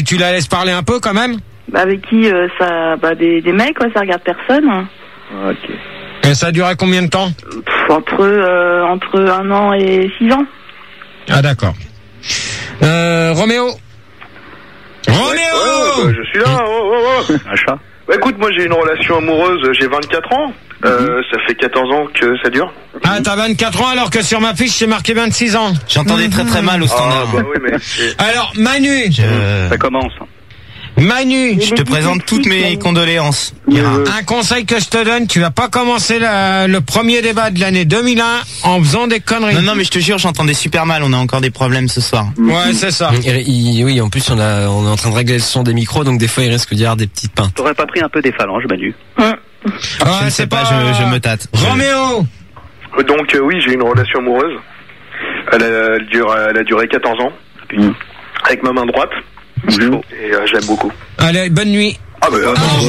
Tu la laisses parler un peu quand même? Avec qui ça, des mecs, quoi, ça regarde personne. Ok. Et ça a duré combien de temps? Entre 1 an et 6 ans. Ah d'accord. Roméo. Roméo, je suis là. Achat. Bah écoute, moi j'ai une relation amoureuse, j'ai 24 ans. Ça fait 14 ans que ça dure. Ah, t'as 24 ans alors que sur ma fiche c'est marqué 26 ans. J'entendais très très mal au standard. Ah, bah oui, mais alors Manu, ça commence. Manu, je te présente toutes mes condoléances. Un conseil que je te donne, tu vas pas commencer le premier débat de l'année 2001 en faisant des conneries. Non, mais je te jure, j'entendais super mal, on a encore des problèmes ce soir. Ouais, c'est ça. Oui, en plus on est en train de régler le son des micros, donc des fois il risque d'y avoir des petites pintes. T'aurais pas pris un peu des phalanges, Manu? Ah, c'est pas, je me tâte. Roméo. Donc oui, j'ai une relation amoureuse. Elle a duré 14 ans. Avec ma main droite. Et je l'aime beaucoup. Allez, bonne nuit. Ah bah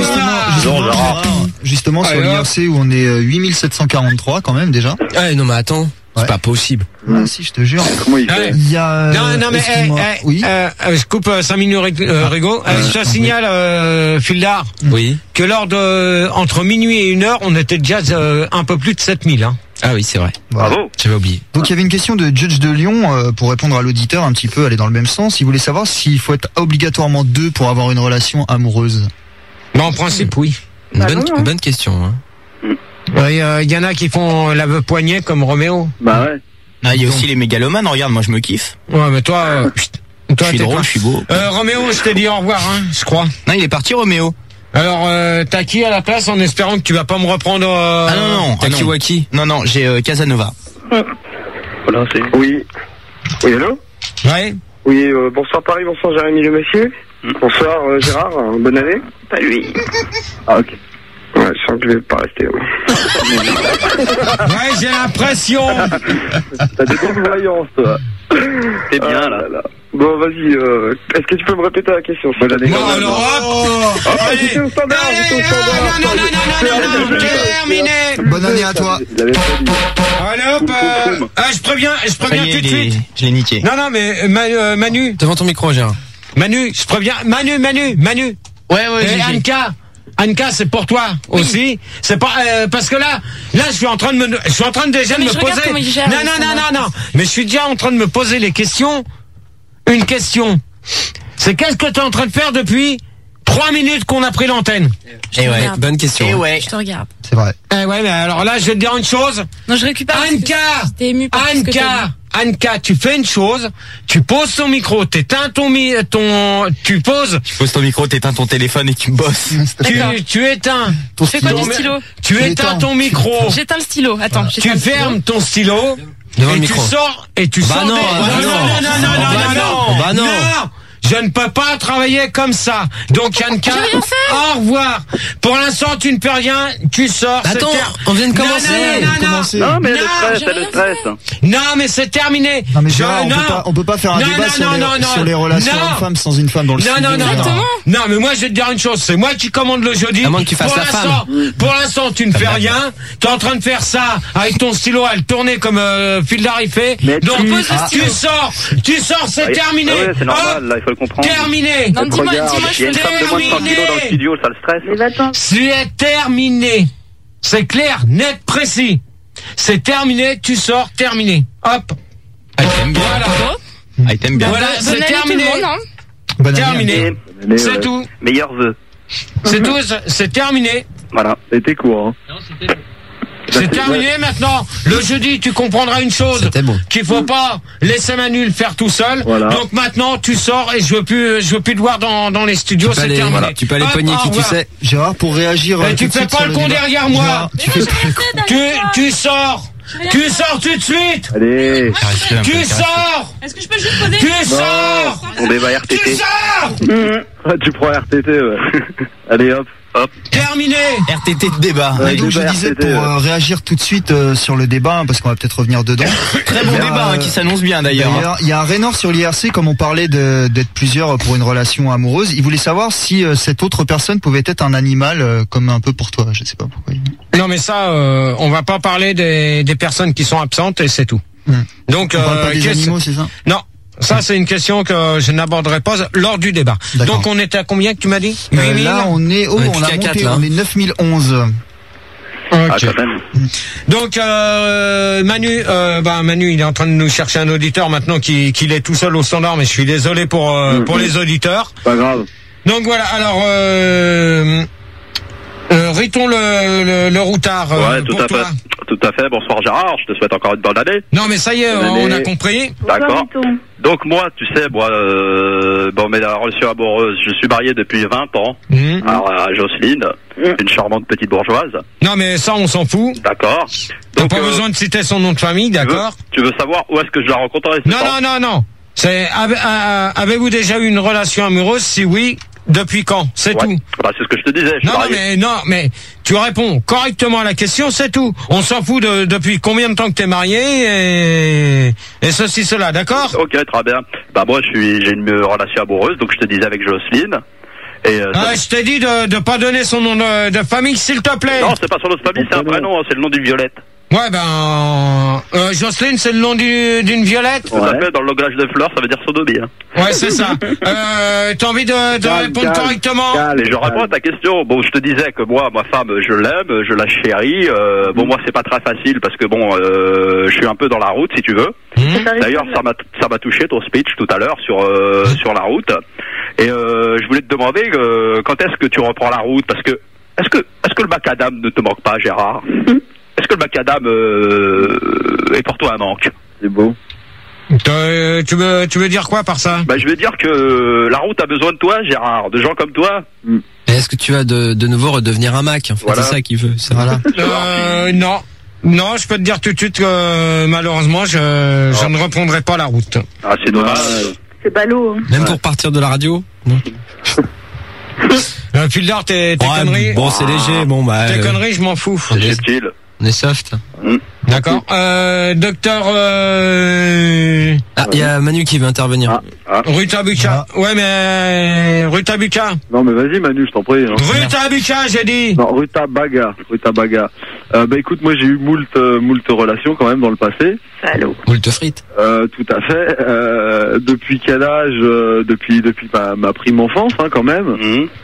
justement sur l'IRC où on est 8743 quand même déjà. Ah non mais attends, c'est pas possible. Ah si, je te jure. Comment il fait? Il y a non mais oui. je coupe 5 minutes Rigo. Je te signale Fildar. Oui. Que lors de entre minuit et 1h, on était déjà un peu plus de 7000 hein. Ah oui, c'est vrai. Bravo. J'avais oublié. Donc il y avait une question de Judge de Lyon pour répondre à l'auditeur un petit peu, aller dans le même sens. Il voulait savoir s'il faut être obligatoirement 2 pour avoir une relation amoureuse. Bah, en principe, oui. Bonne question. Hein. Il y en a qui font l'aveu poignet comme Roméo. Bah ouais. Ah, il y a aussi les mégalomanes, regarde, moi je me kiffe. Ouais, mais toi, je suis drôle, je suis beau. Roméo, je t'ai dit au revoir, hein, je crois. Non, il est parti, Roméo. Alors, t'as qui à la place en espérant que tu vas pas me reprendre Ah non, t'as qui Waki? Non, j'ai Casanova. Voilà, c'est... Oui, allô? Ouais. Oui, bonsoir Paris, bonsoir Jérémy le monsieur. Bonsoir Gérard, bonne année. Pas lui. Ah ok. Ouais, je sens que je vais pas rester. Ouais, j'ai l'impression. T'as des bonnes voyances, toi. C'est bien là. Bon, vas-y, est-ce que tu peux me répéter la question? Bon, alors hop. J'étais au standard, Non, terminé. Bonne année à toi. Allez hop, je préviens tout de suite. Je l'ai niqué. Non, mais Manu. Devant ton micro, Gérard. Manu, je préviens. Manu. Ouais, Anka, c'est pour toi aussi. C'est pas parce que là, je suis en train de déjà de me poser. Non. Mais je suis déjà en train de me poser les questions. Une question. C'est qu'est-ce que tu es en train de faire depuis 3 minutes qu'on a pris l'antenne? Eh ouais, bonne question. Eh ouais. Je te regarde. C'est vrai. Eh ouais, mais alors là, je vais te dire une chose. Non, je récupère. Anka, tu fais une chose, tu poses ton micro, tu poses ton micro, t'éteins ton téléphone et tu bosses. Tu éteins ton stylo. Fais quoi du stylo? Tu éteins ton micro. J'éteins le stylo. Attends, tu fermes ton stylo. Devant et le micro. Tu sors et tu sors. Non. Je ne peux pas travailler comme ça. Donc Anka, au revoir. Pour l'instant, tu ne peux rien. Tu sors. Attends, on vient de commencer. Non, mais le stress. Non, mais c'est terminé. Non, mais Gérard, on peut pas faire un débat sur les relations hommes-femmes sans une femme dans le studio. Non, mais moi, je vais te dire une chose. C'est moi qui commande le jeudi. À moins que tu fasses la femme. Pour l'instant, tu ne fais rien. T'es en train de faire ça avec ton stylo à le tourner comme Fildar il fait. Donc, tu sors, c'est terminé. Ouais, c'est normal, là, il faut le comprendre. Terminé. Non, dis-moi, il y a une femme de moins de 100 kilos dans le studio, ça le stresse. C'est terminé. C'est clair, net, précis. C'est terminé, tu sors, terminé. Hop. Ah, t'aimes bien. Voilà. T'aimes bien. Voilà, c'est terminé. Terminé. C'est tout. Meilleurs vœux. C'est tout, c'est terminé. Voilà, c'était court. Hein. C'est terminé maintenant. Le jeudi, tu comprendras une chose. Qu'il faut pas laisser Manu le faire tout seul. Voilà. Donc maintenant, tu sors et je veux plus te voir dans les studios. C'est terminé. Voilà, tu peux aller pogner qui tu sais. Gérard, pour réagir. Tu fais pas le con derrière moi. Tu sors. Tu sors tout de suite. Allez. Tu sors. Est-ce que je peux juste poser? Tu sors. On débat RTT. Tu sors. Tu prends RTT, ouais. Allez, hop. Terminé. RTT de débat. Donc je disais pour réagir tout de suite sur le débat, parce qu'on va peut-être revenir dedans. Très bon débat qui s'annonce bien d'ailleurs. Il y a un Raynor sur l'IRC, comme on parlait d'être plusieurs pour une relation amoureuse. Il voulait savoir si cette autre personne pouvait être un animal, comme un peu pour toi. Je sais pas pourquoi. Non mais ça, on va pas parler des personnes qui sont absentes et c'est tout. Donc on parle pas des animaux, c'est ça? Non. Ça, c'est une question que je n'aborderai pas lors du débat. D'accord. Donc, on était à combien que tu m'as dit 8000 Là, on est On est on plus a qu'à monté, 4, là. on est 9011. Ah, Ok. quand même. Donc Manu, il est en train de nous chercher un auditeur maintenant qu'il est tout seul au standard, mais je suis désolé pour les auditeurs. Pas grave. Donc voilà, alors Riton le routard. Ouais, tout pour à toi. fait. Tout à fait. Bonsoir Gérard, je te souhaite encore une bonne année. Non mais ça y est, on a compris. D'accord. Donc moi, tu sais, mais la relation amoureuse, je suis marié depuis 20 ans. Mhm. Alors à Jocelyne, une charmante petite bourgeoise. Non mais ça on s'en fout. D'accord. T'as pas besoin de citer son nom de famille, d'accord? Tu veux savoir où est-ce que je la rencontrerai? Non. C'est avez-vous déjà eu une relation amoureuse? Si oui, depuis quand? C'est tout. Bah, c'est ce que je te disais. Je suis marié. mais tu réponds correctement à la question, c'est tout. On s'en fout de depuis combien de temps que t'es marié et ceci cela, d'accord? Ok, très bien. Bah moi, j'ai une relation amoureuse, donc je te disais avec Jocelyne. Et je t'ai dit de pas donner son nom de famille, s'il te plaît. Non, c'est pas son nom de famille, c'est un prénom, c'est le nom d'une violette. Ouais, Jocelyne, c'est le nom d'une violette. Tout à fait, dans le langage de fleurs, ça veut dire sodomie. Hein. Ouais, c'est ça. T'as envie de répondre correctement? Et je réponds à ta question. Bon, je te disais que moi, ma femme, je l'aime, je la chéris. Bon, moi, c'est pas très facile parce que je suis un peu dans la route, si tu veux. D'ailleurs, ça m'a touché ton speech tout à l'heure sur la route. Et je voulais te demander quand est-ce que tu reprends la route, parce que est-ce que le macadam ne te manque pas, Gérard? Est-ce que le macadam est pour toi un manque? C'est beau. Tu veux dire quoi par ça? Bah, je veux dire que la route a besoin de toi, Gérard, de gens comme toi. Et est-ce que tu vas de nouveau redevenir un Mac? En fait, Voilà. c'est ça qu'il veut. Voilà. Non, je peux te dire tout de suite que malheureusement, je ne reprendrai pas la route. Ah, c'est dommage. C'est ballot. Hein. Même pour partir de la radio? Non. Fildar, tes Ouais, conneries. bon, c'est léger. Bon, bah. Tes conneries, je m'en fous. On est, Utile. on est soft. D'accord. Docteur Ah, il y a Manu qui veut intervenir. Rutabuka. Ouais, mais Rutabuka. Non, mais vas-y, Manu, je t'en prie. Hein. Rutabuka, j'ai dit. Non, Rutabaga. Bah écoute, moi j'ai eu moult relations quand même dans le passé. Salaud. Moult frites. Tout à fait. Depuis quel âge? Depuis ma prime enfance, hein, quand même.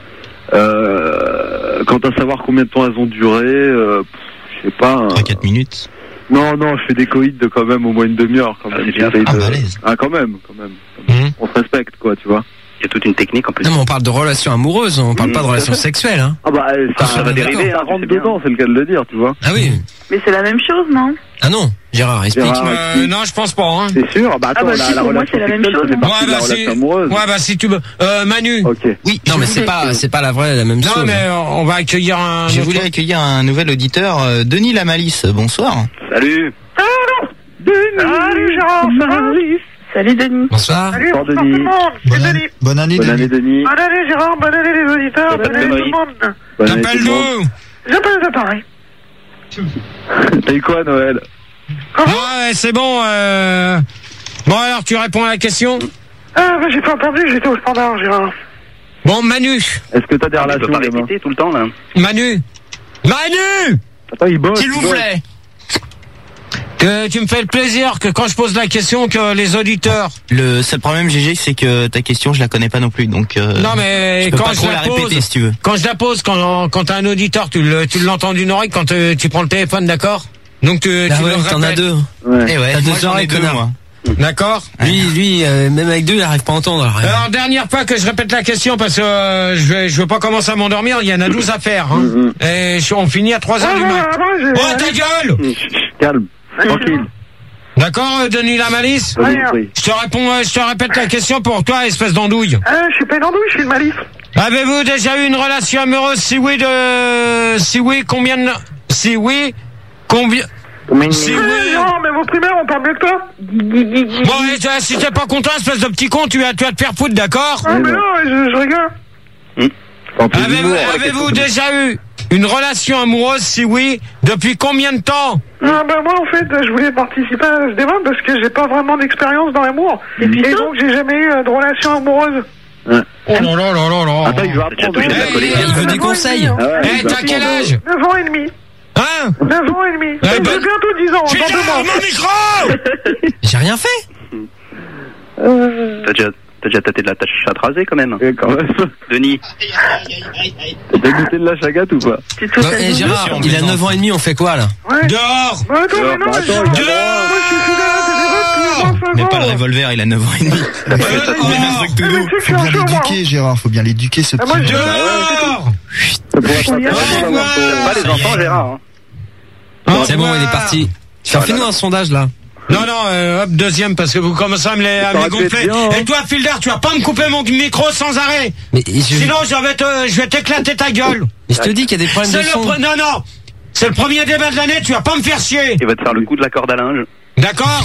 Quant à savoir combien de temps elles ont duré, je sais pas. 3-4 minutes. Non, je fais des coïts de quand même au moins une demi-heure quand même. J'essaye de... balèze. Ah, quand même. On se respecte, quoi, tu vois. Il y a toute une technique en plus. Non, mais on parle de relations amoureuses, on parle pas de relations sexuelles, hein. Ah bah ça va dériver, ça hein, rentre c'est bien. dedans, c'est le cas de le dire, tu vois. Ah oui. Mais c'est la même chose, non? Ah non, Gérard, explique. Gérard, Non, je pense pas. Hein. c'est sûr. Bah attends, Ah bah si, la pour moi, relation c'est la même sexuelle, chose, ça fait hein. partie de la relation amoureuse. Ouais, bah si tu veux. Manu. Ok. Oui, Non, mais c'est pas la vraie, la même chose. Non, mais on va accueillir un. Je autre- voulais accueillir un nouvel auditeur, Denis Lamalice. Bonsoir. Salut. Salut Gérard, Salut Denis. Bonsoir. Bonsoir, Denis. Bonne année, Bonne année, Denis. Bonne année Gérard, bonne année les auditeurs, bonne année tout le monde. Bonne année, T'appelles tout le monde. d'où? J'appelle de Paris. T'as eu quoi, Noël? Ouais, c'est bon. Bon, alors tu réponds à la question? Ah bah j'ai pas entendu, j'étais au standard Gérard. Bon, Manu. Est-ce que t'as des Tu peux relations, pas gamin? répéter tout le temps, là. Manu. Attends, il bosse. S'il vous plaît. Que tu me fais le plaisir que quand je pose la question, que les auditeurs. Le seul problème, GG, c'est que ta question, je la connais pas non plus, donc. Non, mais je peux quand pas je trop la la répéter pose, si tu veux. quand je la pose, quand t'as un auditeur, tu l'entends d'une oreille quand tu prends le téléphone, d'accord? Donc tu Ah ouais, le t'en as répètes. deux. Ouais. Eh ouais, T'as moi, deux j'en ai oreilles, deux, connard. moi. D'accord? Lui, même avec deux, il arrive pas à entendre. Alors, dernière fois que je répète la question parce que je veux pas commencer à m'endormir, il y en a 12 à faire. Hein. Et on finit à 3h du mat. Oh, ta gueule! Calme. Tranquille. D'accord, Denis Lamalice? Je vous prie. Je te répète la question pour toi, espèce d'andouille. Je suis pas une andouille, je suis une malice. Avez-vous déjà eu une relation amoureuse? Si oui, combien de... Si oui, combien... Si oui... Gérard, mais vos primaires, on parle mieux que toi. Bon, et si t'es pas content, espèce de petit con, tu vas te faire foutre, d'accord? Ah mais non, je rigole. Tant pis, l'humour. Avez-vous déjà eu une relation amoureuse? Si oui, depuis combien de temps? Ah bah moi en fait, je voulais participer à ce débat parce que j'ai pas vraiment d'expérience dans l'amour. Et donc j'ai jamais eu de relation amoureuse. Oh là là là là là. Attends, il veut apprendre. Il veut des conseils. Ah ouais, il veut T'as quel apprendre. âge? 9 ans et demi. Hein? 9 ans et demi. ben- J'ai bientôt 10 ans, dans 2 mois. mon micro! J'ai rien fait. T'as déjà tâté de la chatte rasée quand même. Quand même. Denis. T'as goûté de la chagate ou pas? Gérard, il a 9 ans et demi, on fait quoi là? Dehors. Mais pas le revolver, il a 9 ans et demi. Faut bien l'éduquer, Gérard, faut bien l'éduquer, ce petit. Dehors. Pas les enfants, Gérard. C'est bon, il est parti. Fais-nous un sondage là. Non, hop, deuxième, parce que vous commencez à me gonfler. Et toi, Filder, tu vas pas me couper mon micro sans arrêt. Sinon, je vais t'éclater ta gueule. Mais je te dis qu'il y a des problèmes de son. Non. C'est le premier débat de l'année, tu vas pas me faire chier. Il va te faire le coup de la corde à linge. D'accord.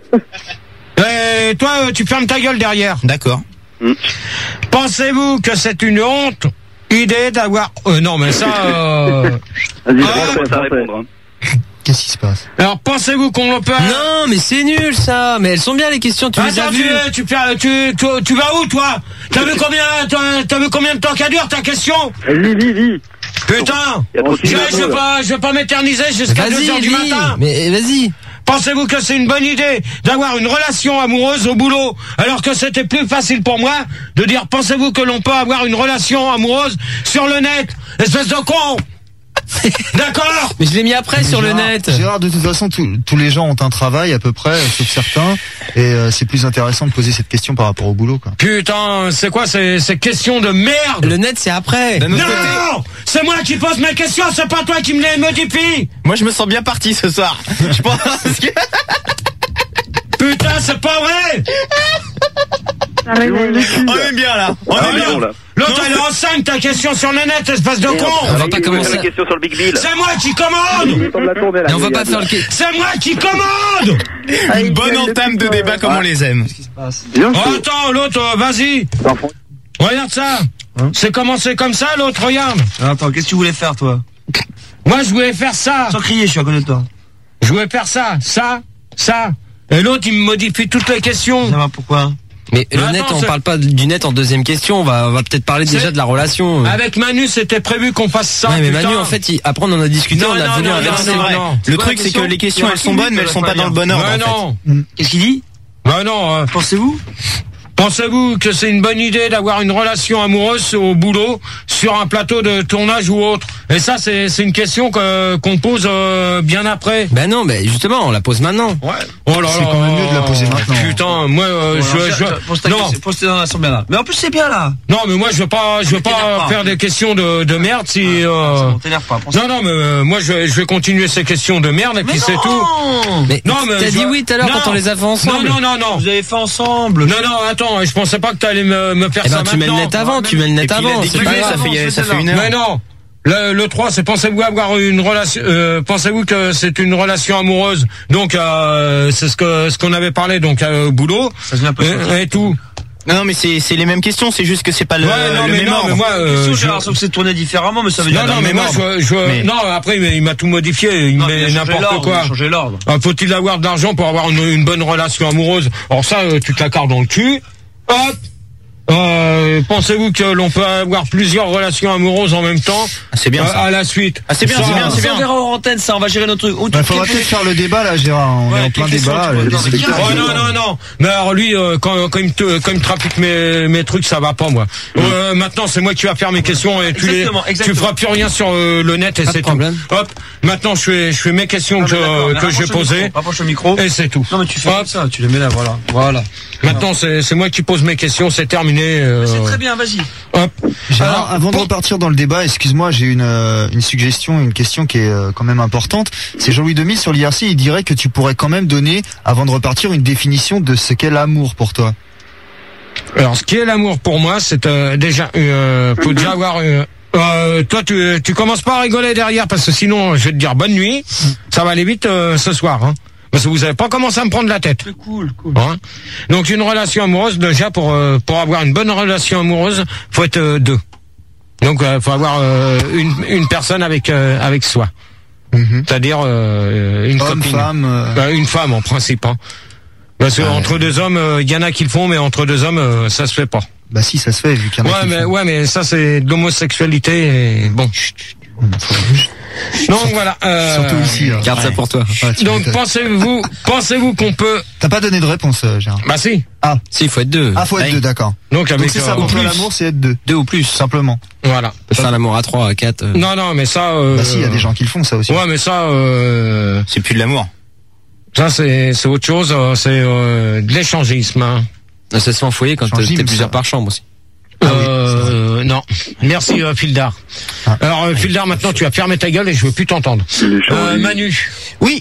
Et toi, tu fermes ta gueule derrière. D'accord. Pensez-vous que c'est une honte idée d'avoir... non, mais ça... Vas-y, ça répondre. Qu'est-ce qui se passe? Alors, pensez-vous qu'on peut... Non, mais c'est nul ça. Mais elles sont bien les questions, tu les as vues. Tu vas où, toi? T'as vu combien de temps qu'elle dure ta question? Lis. Putain, je vais pas m'éterniser jusqu'à 2h du matin. Mais vas-y. Pensez-vous que c'est une bonne idée d'avoir une relation amoureuse au boulot, alors que c'était plus facile pour moi de dire pensez-vous que l'on peut avoir une relation amoureuse sur le net? Espèce de con. D'accord. Mais je l'ai mis après sur le net. Gérard, de toute façon, tous les gens ont un travail à peu près, sauf certains, et c'est plus intéressant de poser cette question par rapport au boulot, quoi. Putain, c'est quoi ces questions de merde? Le net, c'est après. Non, c'est moi qui pose mes questions, c'est pas toi qui me les modifie. Moi, je me sens bien parti ce soir. Je pense que... Putain, c'est pas vrai. On est bien là. On est bien là. L'autre, elle est enceinte, ta question sur le net, espèce de con. On va pas commencer. La question sur le Big Bill. C'est moi qui commande. Mais on va pas faire le... C'est moi qui commande. Une bonne entame de débat comme on les aime. Attends, l'autre, vas-y. Regarde ça. C'est commencé comme ça, l'autre, regarde. Attends, qu'est-ce que tu voulais faire, toi? Moi, je voulais faire ça. Sans crier, je suis à côté de toi. Je voulais faire ça. Et l'autre, il me modifie toutes les questions. Ça va, pourquoi? Mais le net, on parle pas du net en deuxième question. On va peut-être parler déjà de la relation. Avec Manu, c'était prévu qu'on fasse ça. Ouais, mais Manu, en fait, après on en a discuté, on a voulu inverser. Le truc, c'est que les questions, elles sont bonnes, mais elles sont pas dans le bon ordre. Non. Qu'est-ce qu'il dit? Non. Pensez-vous que c'est une bonne idée d'avoir une relation amoureuse au boulot, sur un plateau de tournage ou autre? Et ça, c'est une question qu'on pose bien après. Ben non, mais justement, on la pose maintenant. Ouais. Oh là là. C'est quand même mieux de la poser maintenant. Putain, moi, Pose dans l'assemblée là. Mais en plus, c'est bien là. Non, mais moi, je veux pas faire des questions de merde si. T'énerve pas. Non, mais moi, je vais continuer ces questions de merde et puis c'est tout. Mais t'as dit oui tout à l'heure quand on les a fait ensemble. Non. Vous avez fait ensemble. Non, attends, je pensais pas que t'allais me faire ça maintenant. Tu mets le net avant, C'est pas grave, ça fait une heure. Mais non. Le 3, c'est pensez-vous avoir une relation, pensez-vous que c'est une relation amoureuse? Donc, c'est ce qu'on avait parlé, donc, au boulot. Et tout. Non, mais c'est les mêmes questions, c'est juste que c'est pas le même ordre. Mais moi, sauf que c'est tourné différemment, mais ça veut dire. Non, mais moi, non, après, il m'a tout modifié, il met n'importe quoi. Changer l'ordre. Faut-il avoir de l'argent pour avoir une bonne relation amoureuse? Alors ça, tu te la cartes dans le cul. Hop. Pensez-vous que l'on peut avoir plusieurs relations amoureuses en même temps? C'est bien ça. À la suite. C'est bien. On verra en antenne ça, on va gérer notre truc. Il faudra peut-être faire le débat là, Gérard. On est en plein débat. Non. Mais alors lui, quand il me trafique mes trucs, ça va pas moi. Maintenant, c'est moi qui va faire mes questions et tu feras plus rien sur le net et c'est tout. Hop. Maintenant, je fais mes questions que j'ai posées. Rapproche le micro. Et c'est tout. Non mais tu fais ça, tu les mets là, voilà. Maintenant, c'est moi qui pose mes questions, c'est terminé. C'est très bien, vas-y. Gérard, avant de repartir dans le débat, excuse-moi, j'ai une suggestion, une question qui est quand même importante. C'est Jean-Louis Demis sur l'IRC, il dirait que tu pourrais quand même donner, avant de repartir, une définition de ce qu'est l'amour pour toi. Alors, ce qui est l'amour pour moi, c'est déjà, faut déjà avoir. Toi, tu commences pas à rigoler derrière parce que sinon, je vais te dire bonne nuit. Ça va aller vite ce soir. Hein. Parce que vous avez pas commencé à me prendre la tête. C'est cool. Hein? Donc une relation amoureuse, déjà pour avoir une bonne relation amoureuse, faut être deux. Donc faut avoir une personne avec soi. C'est-à-dire une homme, copine. Femme. Une femme en principe. Hein. Parce que entre deux hommes, il y en a qui le font, mais entre deux hommes, ça se fait pas. Bah si, ça se fait vu qu'il y en a qui le font. Mais ça c'est de l'homosexualité. Et bon. Donc voilà. Surtout ici. Garde ça pour toi. Ouais, donc pensez-vous qu'on peut... T'as pas donné de réponse, Gérard. Bah si. Ah. Si, il faut être deux. Ah, faut être deux, d'accord. Donc c'est ça, pour faire l'amour, c'est être deux. Deux ou plus. Simplement. Voilà. Faire l'amour à 3, à 4. Non, mais ça... Bah si, il y a des gens qui le font, ça aussi. Ouais, mais ça... C'est plus de l'amour. Ça, c'est autre chose, c'est de l'échangisme. Hein. Ça se fait en foyer quand t'es plusieurs par chambre aussi. Non. Merci, Fildar. Alors, Fildar, maintenant, tu vas fermer ta gueule et je veux plus t'entendre. Manu. Oui,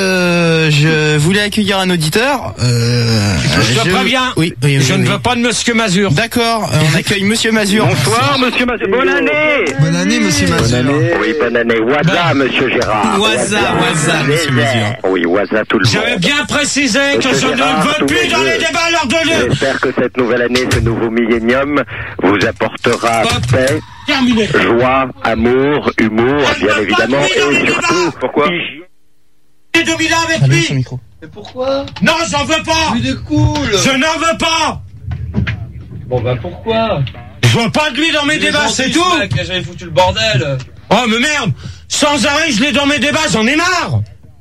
je voulais accueillir un auditeur. Je te préviens. Oui, je ne veux pas de Monsieur Mazur. D'accord, on accueille Monsieur Mazur. Bonsoir, Monsieur Mazur. Bonne année. Bonne année, Monsieur Mazur. Oui, bonne année. Waza, Monsieur Gérard. Waza, Monsieur Mazur. Oui, Waza, tout le monde. J'avais bien précisé que je ne veux plus dans les débats lors de l'heure. J'espère que cette nouvelle année, ce nouveau millénium, vous apportera paix, joie, amour, humour, bien évidemment, et surtout, pourquoi 2000 ans avec lui. Mais pourquoi? Non, j'en veux pas. Lui de cool. Je n'en veux pas. Bon bah pourquoi? Je veux pas de lui dans mes débats, c'est tout. J'avais foutu le bordel. Oh mais merde, sans arrêt je l'ai dans mes débats, j'en ai marre.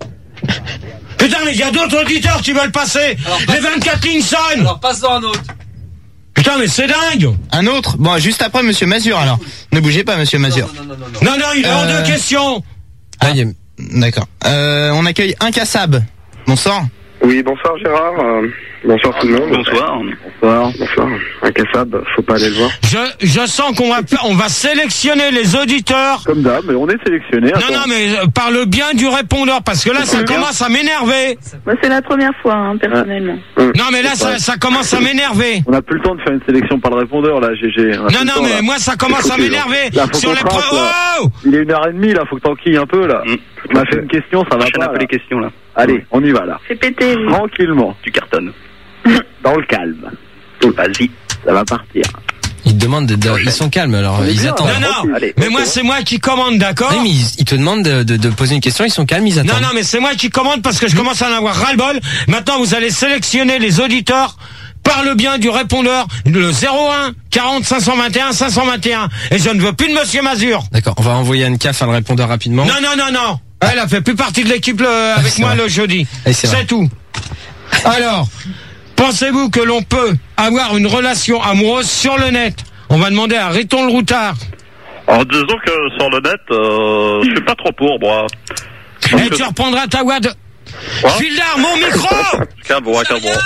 Putain mais il y a d'autres auditeurs qui veulent passer. Les 24 lignes sonnent. Alors passe-en un autre. Putain mais c'est dingue. Un autre? Bon, juste après Monsieur Mazur alors. Ne bougez pas Monsieur Mazur. Non, il est en deux questions. Ah, d'accord. On accueille Incassable. Bonsoir. Oui, bonsoir Gérard. Bonsoir tout le monde. Bonsoir. Bonsoir. Incassable, faut pas aller le voir. Je sens qu'on va sélectionner les auditeurs. Comme d'hab, mais on est sélectionné. Non, mais par le bien du répondeur, parce que là, ça commence à m'énerver. Moi, c'est la première fois, hein, personnellement. Non, mais là, ça commence à m'énerver. On n'a plus le temps de faire une sélection par le répondeur, là, GG. Non, mais moi, ça commence à m'énerver. Sur les oh, il est 1h30, là, faut que t'enquilles un peu, là. On a fait une question, ça va pas. Un peu les questions, là. Allez, on y va, là. C'est pété. Tranquillement. Tu cartonnes. Dans le calme. Vas-y. Ça va partir. Ils demandent ils sont calmes alors, ils attendent. Non, mais moi c'est moi qui commande, d'accord? Oui, mais ils te demandent de poser une question, ils sont calmes, ils attendent. Non, mais c'est moi qui commande parce que je commence à en avoir ras-le-bol. Maintenant vous allez sélectionner les auditeurs par le bien du répondeur, le 01 40 521 521. Et je ne veux plus de Monsieur Mazur. D'accord, on va envoyer Anne faire le répondeur rapidement. Non. Elle a fait plus partie de l'équipe avec moi le jeudi. C'est tout. Alors, pensez-vous que l'on peut avoir une relation amoureuse sur le net? On va demander à Riton le Routard. Alors disons que sur le net, je suis pas trop pour moi. Et tu reprendras ta voix de... Fildar, mon micro. Calme-moi.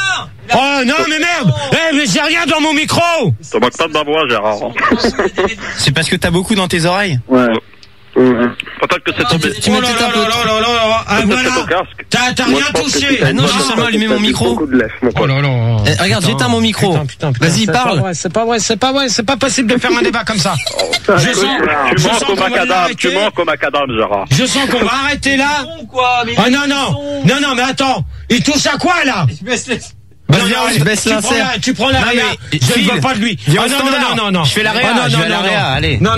Oh non mais merde. Mais j'ai rien dans mon micro. Te moque pas de ma voix, Gérard. C'est parce que t'as beaucoup dans tes oreilles? Ouais. Peut-être que c'est tombé. Tu mettais ta peau. Voilà. T'as rien touché. Non, j'ai seulement allumé mon micro. Oh là là. Regarde, j'éteins mon micro. Putain, vas-y, parle. C'est pas vrai, c'est pas possible de faire un débat comme ça. Tu manques au macadam, Gérard. Je sens qu'on va arrêter là. Ah non, mais attends. Il touche à quoi là? Je baisse l'insert. Tu prends la réa. Je ne veux pas de lui. Non. Je fais la réa, allez. Non.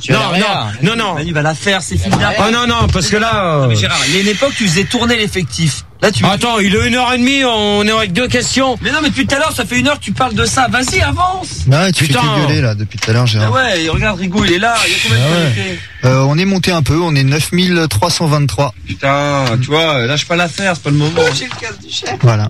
Manu va la faire, c'est fini. Oh non, parce que là... Mais Gérard, il y a une époque, tu faisais tourner l'effectif. Là, Attends, il est 1h30, on est avec deux questions. Mais non, mais depuis tout à l'heure, ça fait 1 heure que tu parles de ça. Vas-y, avance. Ouais, tu fais que gueuler là depuis tout à l'heure, Gérard. Ah ouais, regarde, Rigaud, il est là. Il y a combien de connectés? On est monté un peu, on est 9323. Putain, tu vois, lâche pas l'affaire, c'est pas le moment. J'ai le casque du chef. Voilà.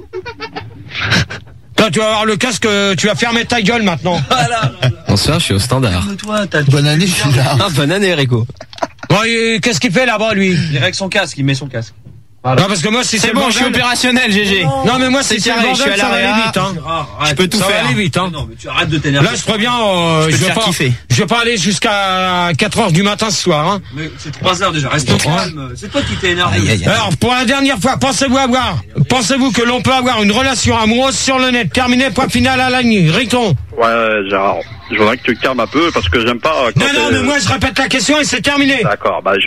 Toi, tu vas avoir le casque, tu vas fermer ta gueule maintenant. Voilà. Bonsoir, je suis au standard. Bonne année, je suis là. Bonne année, Rico. Bon, qu'est-ce qu'il fait là-bas, lui? Il règle son casque, il met son casque. Voilà. Non, parce que moi, si c'est bon, je suis opérationnel, GG. Non, mais moi, c'est carré, je suis à la réa. Vite, hein. Je peux tout faire. Ça va aller vite, hein. Non, mais tu arrêtes de t'énerver. Là, je préviens, je vais pas aller jusqu'à 4h du matin ce soir, hein. Mais c'est 3h déjà, reste calme. C'est toi qui t'es énervé. Alors, pour la dernière fois, pensez-vous que l'on peut avoir une relation amoureuse sur le net? Terminé, point final à la nuit. Riton. Ouais, Gérard. Je voudrais que tu te calmes un peu parce que j'aime pas. Non, mais moi, je répète la question et c'est terminé. D'accord, moi,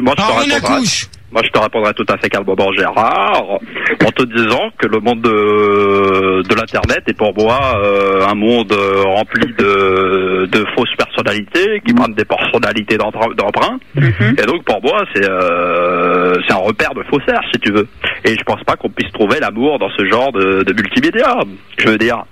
je te répondrai tout à fait calmement, Gérard, en te disant que le monde de l'internet est pour moi un monde rempli de fausses personnalités qui prennent des personnalités d'emprunt. Et donc pour moi c'est un repère de faussaires, si tu veux. Et je pense pas qu'on puisse trouver l'amour dans ce genre de multimédia. Je veux dire.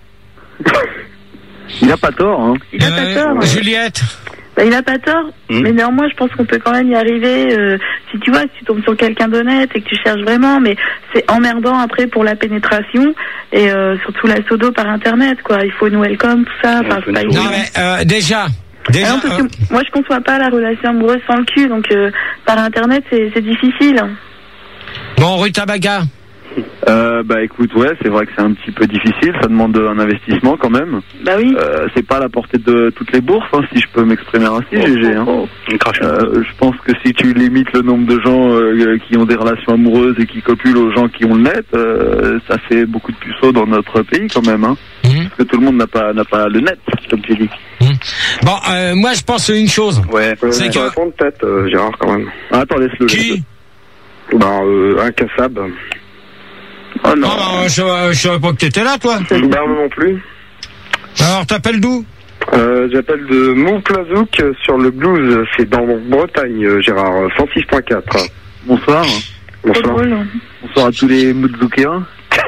Il a pas tort, hein. Il a pas tort. Juliette. Il a pas tort, mais néanmoins je pense qu'on peut quand même y arriver si tu vois, si tu tombes sur quelqu'un d'honnête et que tu cherches vraiment, mais c'est emmerdant après pour la pénétration et surtout la sodo par internet, quoi. Il faut une welcome, tout ça. Enfin, c'est pas non, mais déjà. Ah non, parce que moi, je conçois pas la relation amoureuse sans le cul, donc par internet, c'est difficile. Bon, Rutabaga. Bah écoute, ouais, c'est vrai que c'est un petit peu difficile, ça demande un investissement quand même. Bah oui. C'est pas à la portée de toutes les bourses, hein, si je peux m'exprimer ainsi, GG. Hein. Je pense que si tu limites le nombre de gens qui ont des relations amoureuses et qui copulent aux gens qui ont le net, ça fait beaucoup de puceaux dans notre pays quand même. Hein. Parce que tout le monde n'a pas le net, comme tu dis. Bon, moi je pense une chose. Ouais, c'est que... répondre peut-être, Gérard, quand même. Ah, attends, laisse-le. Qui Incassable. Oh non. Ah, je savais pas que t'étais là, toi. Bah non plus. Alors, t'appelles d'où? J'appelle de Montplazouk sur le blues, c'est dans Bretagne, Gérard, 106.4. Bonsoir. Bonsoir. Bonsoir à tous les Moutloukéens.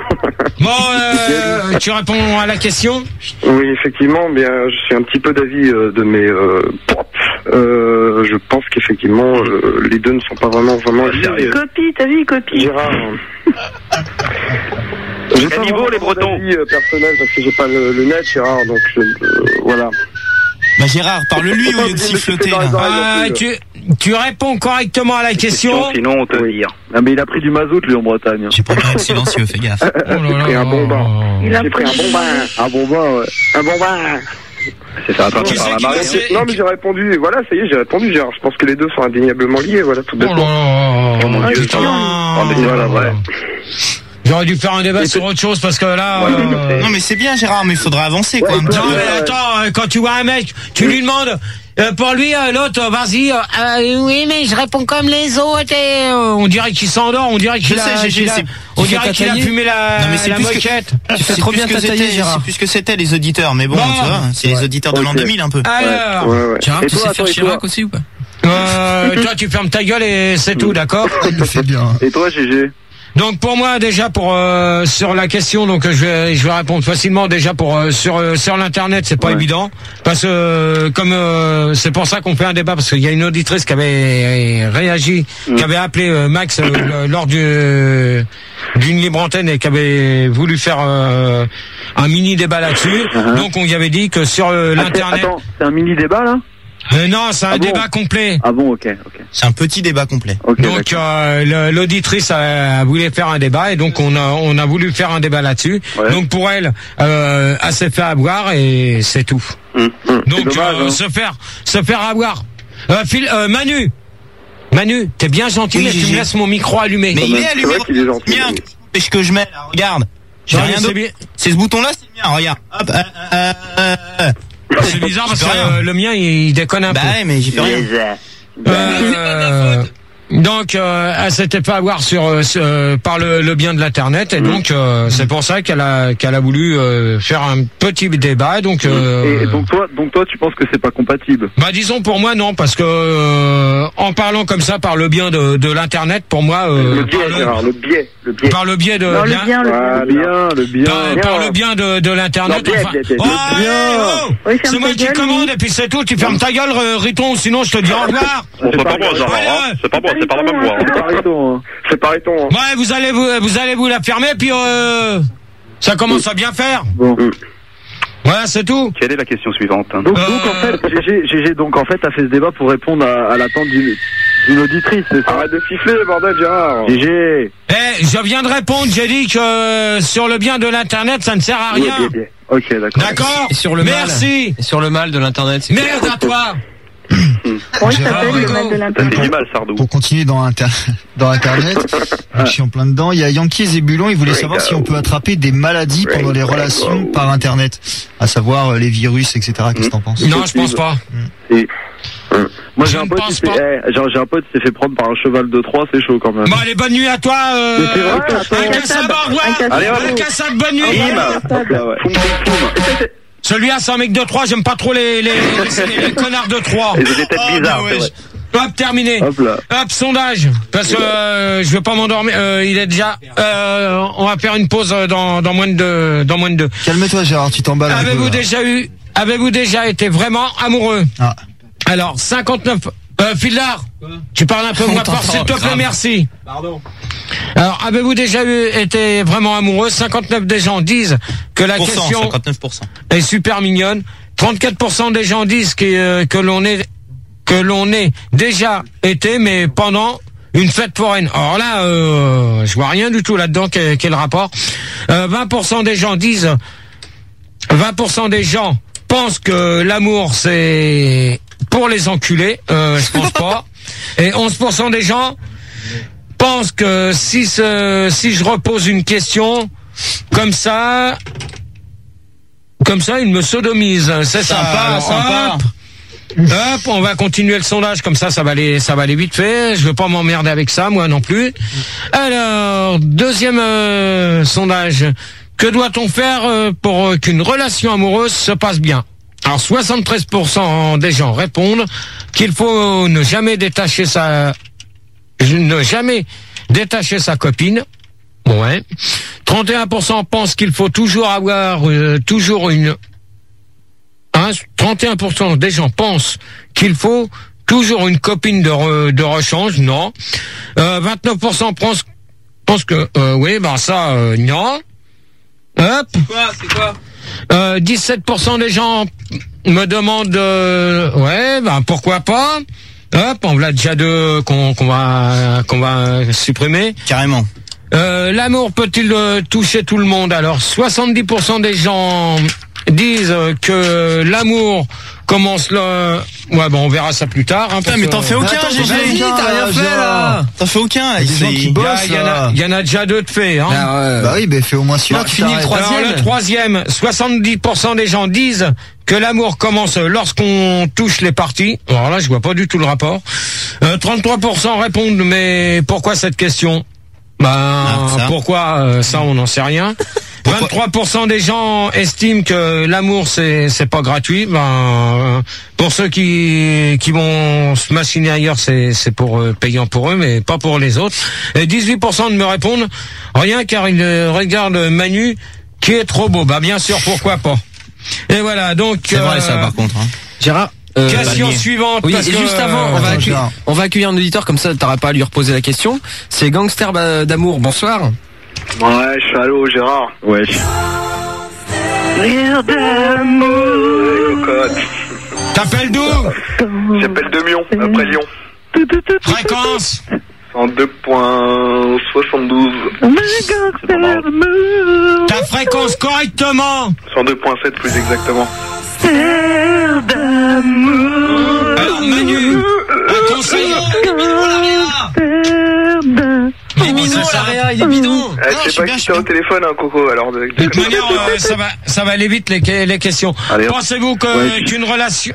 Bon, tu réponds à la question? Oui, effectivement, bien, je suis un petit peu d'avis de mes potes. Je pense qu'effectivement, les deux ne sont pas vraiment Il copie, t'as vu, il copie. Gérard. J'ai pas niveau les Bretons personnel parce que j'ai pas le net, Gérard, donc voilà. Bah Gérard, parle-lui au lieu de siffloter. Tu réponds correctement à la question. Sinon on te vire. Ah mais il a pris du mazout lui en Bretagne. J'ai pas pris silencieux, fais gaffe. J'ai pris un bon bain. J'ai pris un bon bain. Un bon bain, ouais. Un bon bain. C'est ça, par la marée. Non mais j'ai répondu, voilà, ça y est, j'ai répondu, Gérard. Je pense que les deux sont indéniablement liés, voilà, tout bêtement. Oh mon Dieu, voilà, ouais. J'aurais dû faire un débat sur autre chose parce que là... Non mais c'est bien Gérard, mais il faudrait avancer quoi. Non mais attends, quand tu vois un mec, tu lui demandes... pour lui, l'autre, vas-y, oui, mais je réponds comme les autres et on dirait qu'il s'endort, on dirait qu'il a fumé la moquette. Tu fais trop bien t'attailler, Gérard. C'est plus que c'était les auditeurs, mais bon, tu vois, c'est les auditeurs de l'an 2000 un peu. Alors, Gérard, tu sais faire Chirac aussi ou pas? Toi, tu fermes ta gueule et c'est tout, d'accord? C'est bien. Et toi, GG? Donc pour moi déjà sur la question donc je vais répondre facilement déjà sur l'internet c'est pas évident parce que comme c'est pour ça qu'on fait un débat parce qu'il y a une auditrice qui avait réagi qui avait appelé Max lors d'une libre antenne et qui avait voulu faire un mini débat là-dessus. Donc on lui avait dit que sur l'internet. Attends, c'est un mini débat là? Non, c'est un débat complet. Ah bon, ok. C'est un petit débat complet. Okay, donc l'auditrice a voulu faire un débat et donc on a voulu faire un débat là-dessus. Ouais. Donc pour elle, elle s'est fait avoir et c'est tout. Donc dommage, se faire avoir. Manu, t'es bien gentil, mais tu me laisses mon micro allumé. Mais il est allumé. Bien, qu'est-ce que je mets là? Regarde. J'ai rien d'autre. C'est ce bouton-là, c'est le mien. Regarde. Hop. C'est bizarre parce que le mien il déconne un peu. Bah ouais, mais j'y fais rien. Donc elle s'était fait avoir par le bien de l'internet et donc c'est pour ça qu'elle a voulu faire un petit débat donc et donc toi tu penses que c'est pas compatible? Bah disons pour moi non parce que en parlant comme ça par le bien de l'internet pour moi le biais par le biais de non, le bien par le bien de l'internet c'est moi qui commande et puis c'est tout, tu fermes ta gueule Riton sinon je te dis au revoir. C'est pas bon Gérard, c'est pas bon, c'est pas la même voix. C'est pas Riton. Ouais, vous allez vous la fermer puis ça commence à bien faire. Bon. Voilà, c'est tout. Quelle est la question suivante? Donc en fait, GG a fait ce débat pour répondre à l'attente d'une auditrice. Arrête de siffler, bordel, Gérard. GG. Je viens de répondre, j'ai dit que sur le bien de l'internet, ça ne sert à rien. Bien. Ok, d'accord. D'accord. Et sur le merci. Mal. Et sur le mal de l'internet, c'est merde à toi. Oui, ça s'appelle le mal de l'internet. C'est du mal, Sardou. Pour continuer dans Internet, je suis en plein dedans. Il y a Yankee et Zébulon, ils voulaient savoir si on peut attraper des maladies pendant les relations par Internet, à savoir les virus, etc. Qu'est-ce que t'en penses? Non, je pense pas. Moi j'ai un pote qui s'est fait prendre par un cheval de Troie, c'est chaud quand même. Bon allez, bonne nuit à toi. Incassable, au revoir. Incassable, bonne nuit. Celui-là, c'est un mec de Troyes, j'aime pas trop les connards de Troyes. Ils ont des têtes bizarres, ouais. Hop, terminé. Hop, sondage. Parce que je vais pas m'endormir. Il est déjà. On va faire une pause dans moins de 2. Calme-toi, Gérard, tu t'emballes. Avez-vous déjà été vraiment amoureux? Ah. Alors 59. Fildar, tu parles un peu moins fort, s'il te plaît, merci. Pardon. Alors, avez-vous déjà été vraiment amoureux? 59 des gens disent que la question 59%. est super mignonne. 34% des gens disent que l'on est déjà été, mais pendant une fête foraine. Alors là, je vois rien du tout là-dedans. Quel rapport? 20% des gens disent, 20% des gens pensent que l'amour c'est pour les enculés. Je pense pas. Et 11% des gens pensent que si je repose une question comme ça, ils me sodomisent. C'est sympa, sympa. Hop, on va continuer le sondage comme ça va aller vite fait. Je veux pas m'emmerder avec ça, moi non plus. Alors, deuxième sondage. Que doit-on faire pour qu'une relation amoureuse se passe bien? Alors, 73% des gens répondent qu'il faut ne jamais détacher sa copine. Ouais. 31% pensent qu'il faut toujours avoir une 31% des gens pensent qu'il faut toujours une copine de rechange, non. 29% pensent que oui, ça non. Hop. C'est quoi 17% des gens me demandent pourquoi pas. Hop, on l'a déjà qu'on va supprimer. Carrément. L'amour peut-il toucher tout le monde? Alors 70% des gens disent que l'amour commence là. Ouais, on verra ça plus tard. Putain, mais t'en fais aucun, GG. T'as rien fait là. T'en fais aucun. Il y en a déjà deux de faits. Hein. Bah oui, fais au moins celui-là. Tu finis le troisième. Alors, le troisième, 70% des gens disent que l'amour commence lorsqu'on touche les parties. Alors là, je vois pas du tout le rapport. 33% répondent, mais pourquoi cette question? Pourquoi ça, on n'en sait rien. 23% des gens estiment que l'amour c'est pas gratuit. Pour ceux qui vont se machiner ailleurs, c'est pour payant pour eux, mais pas pour les autres. Et 18% de me répondent rien car ils regardent Manu qui est trop beau. Bien sûr, pourquoi pas. Et voilà, donc c'est vrai ça par contre. Hein. Gérard. Question suivante. Oui, parce et que, juste avant, on va accueillir un auditeur comme ça, t'auras pas à lui reposer la question. C'est Gangster d'amour. Bonsoir. Ouais, je suis allô, Gérard. Ouais. T'appelles d'où? J'appelle de Lyon, après Lyon. Fréquence 102.72. Ta fréquence correctement. 102.7 plus exactement. Alors Manu, un conseil. Il est bidon, l'Aréa, il est bidon. Je sais pas qui t'es au téléphone, Coco, alors. De toute manière, ça va aller vite les questions. Allez, pensez-vous qu'une relation...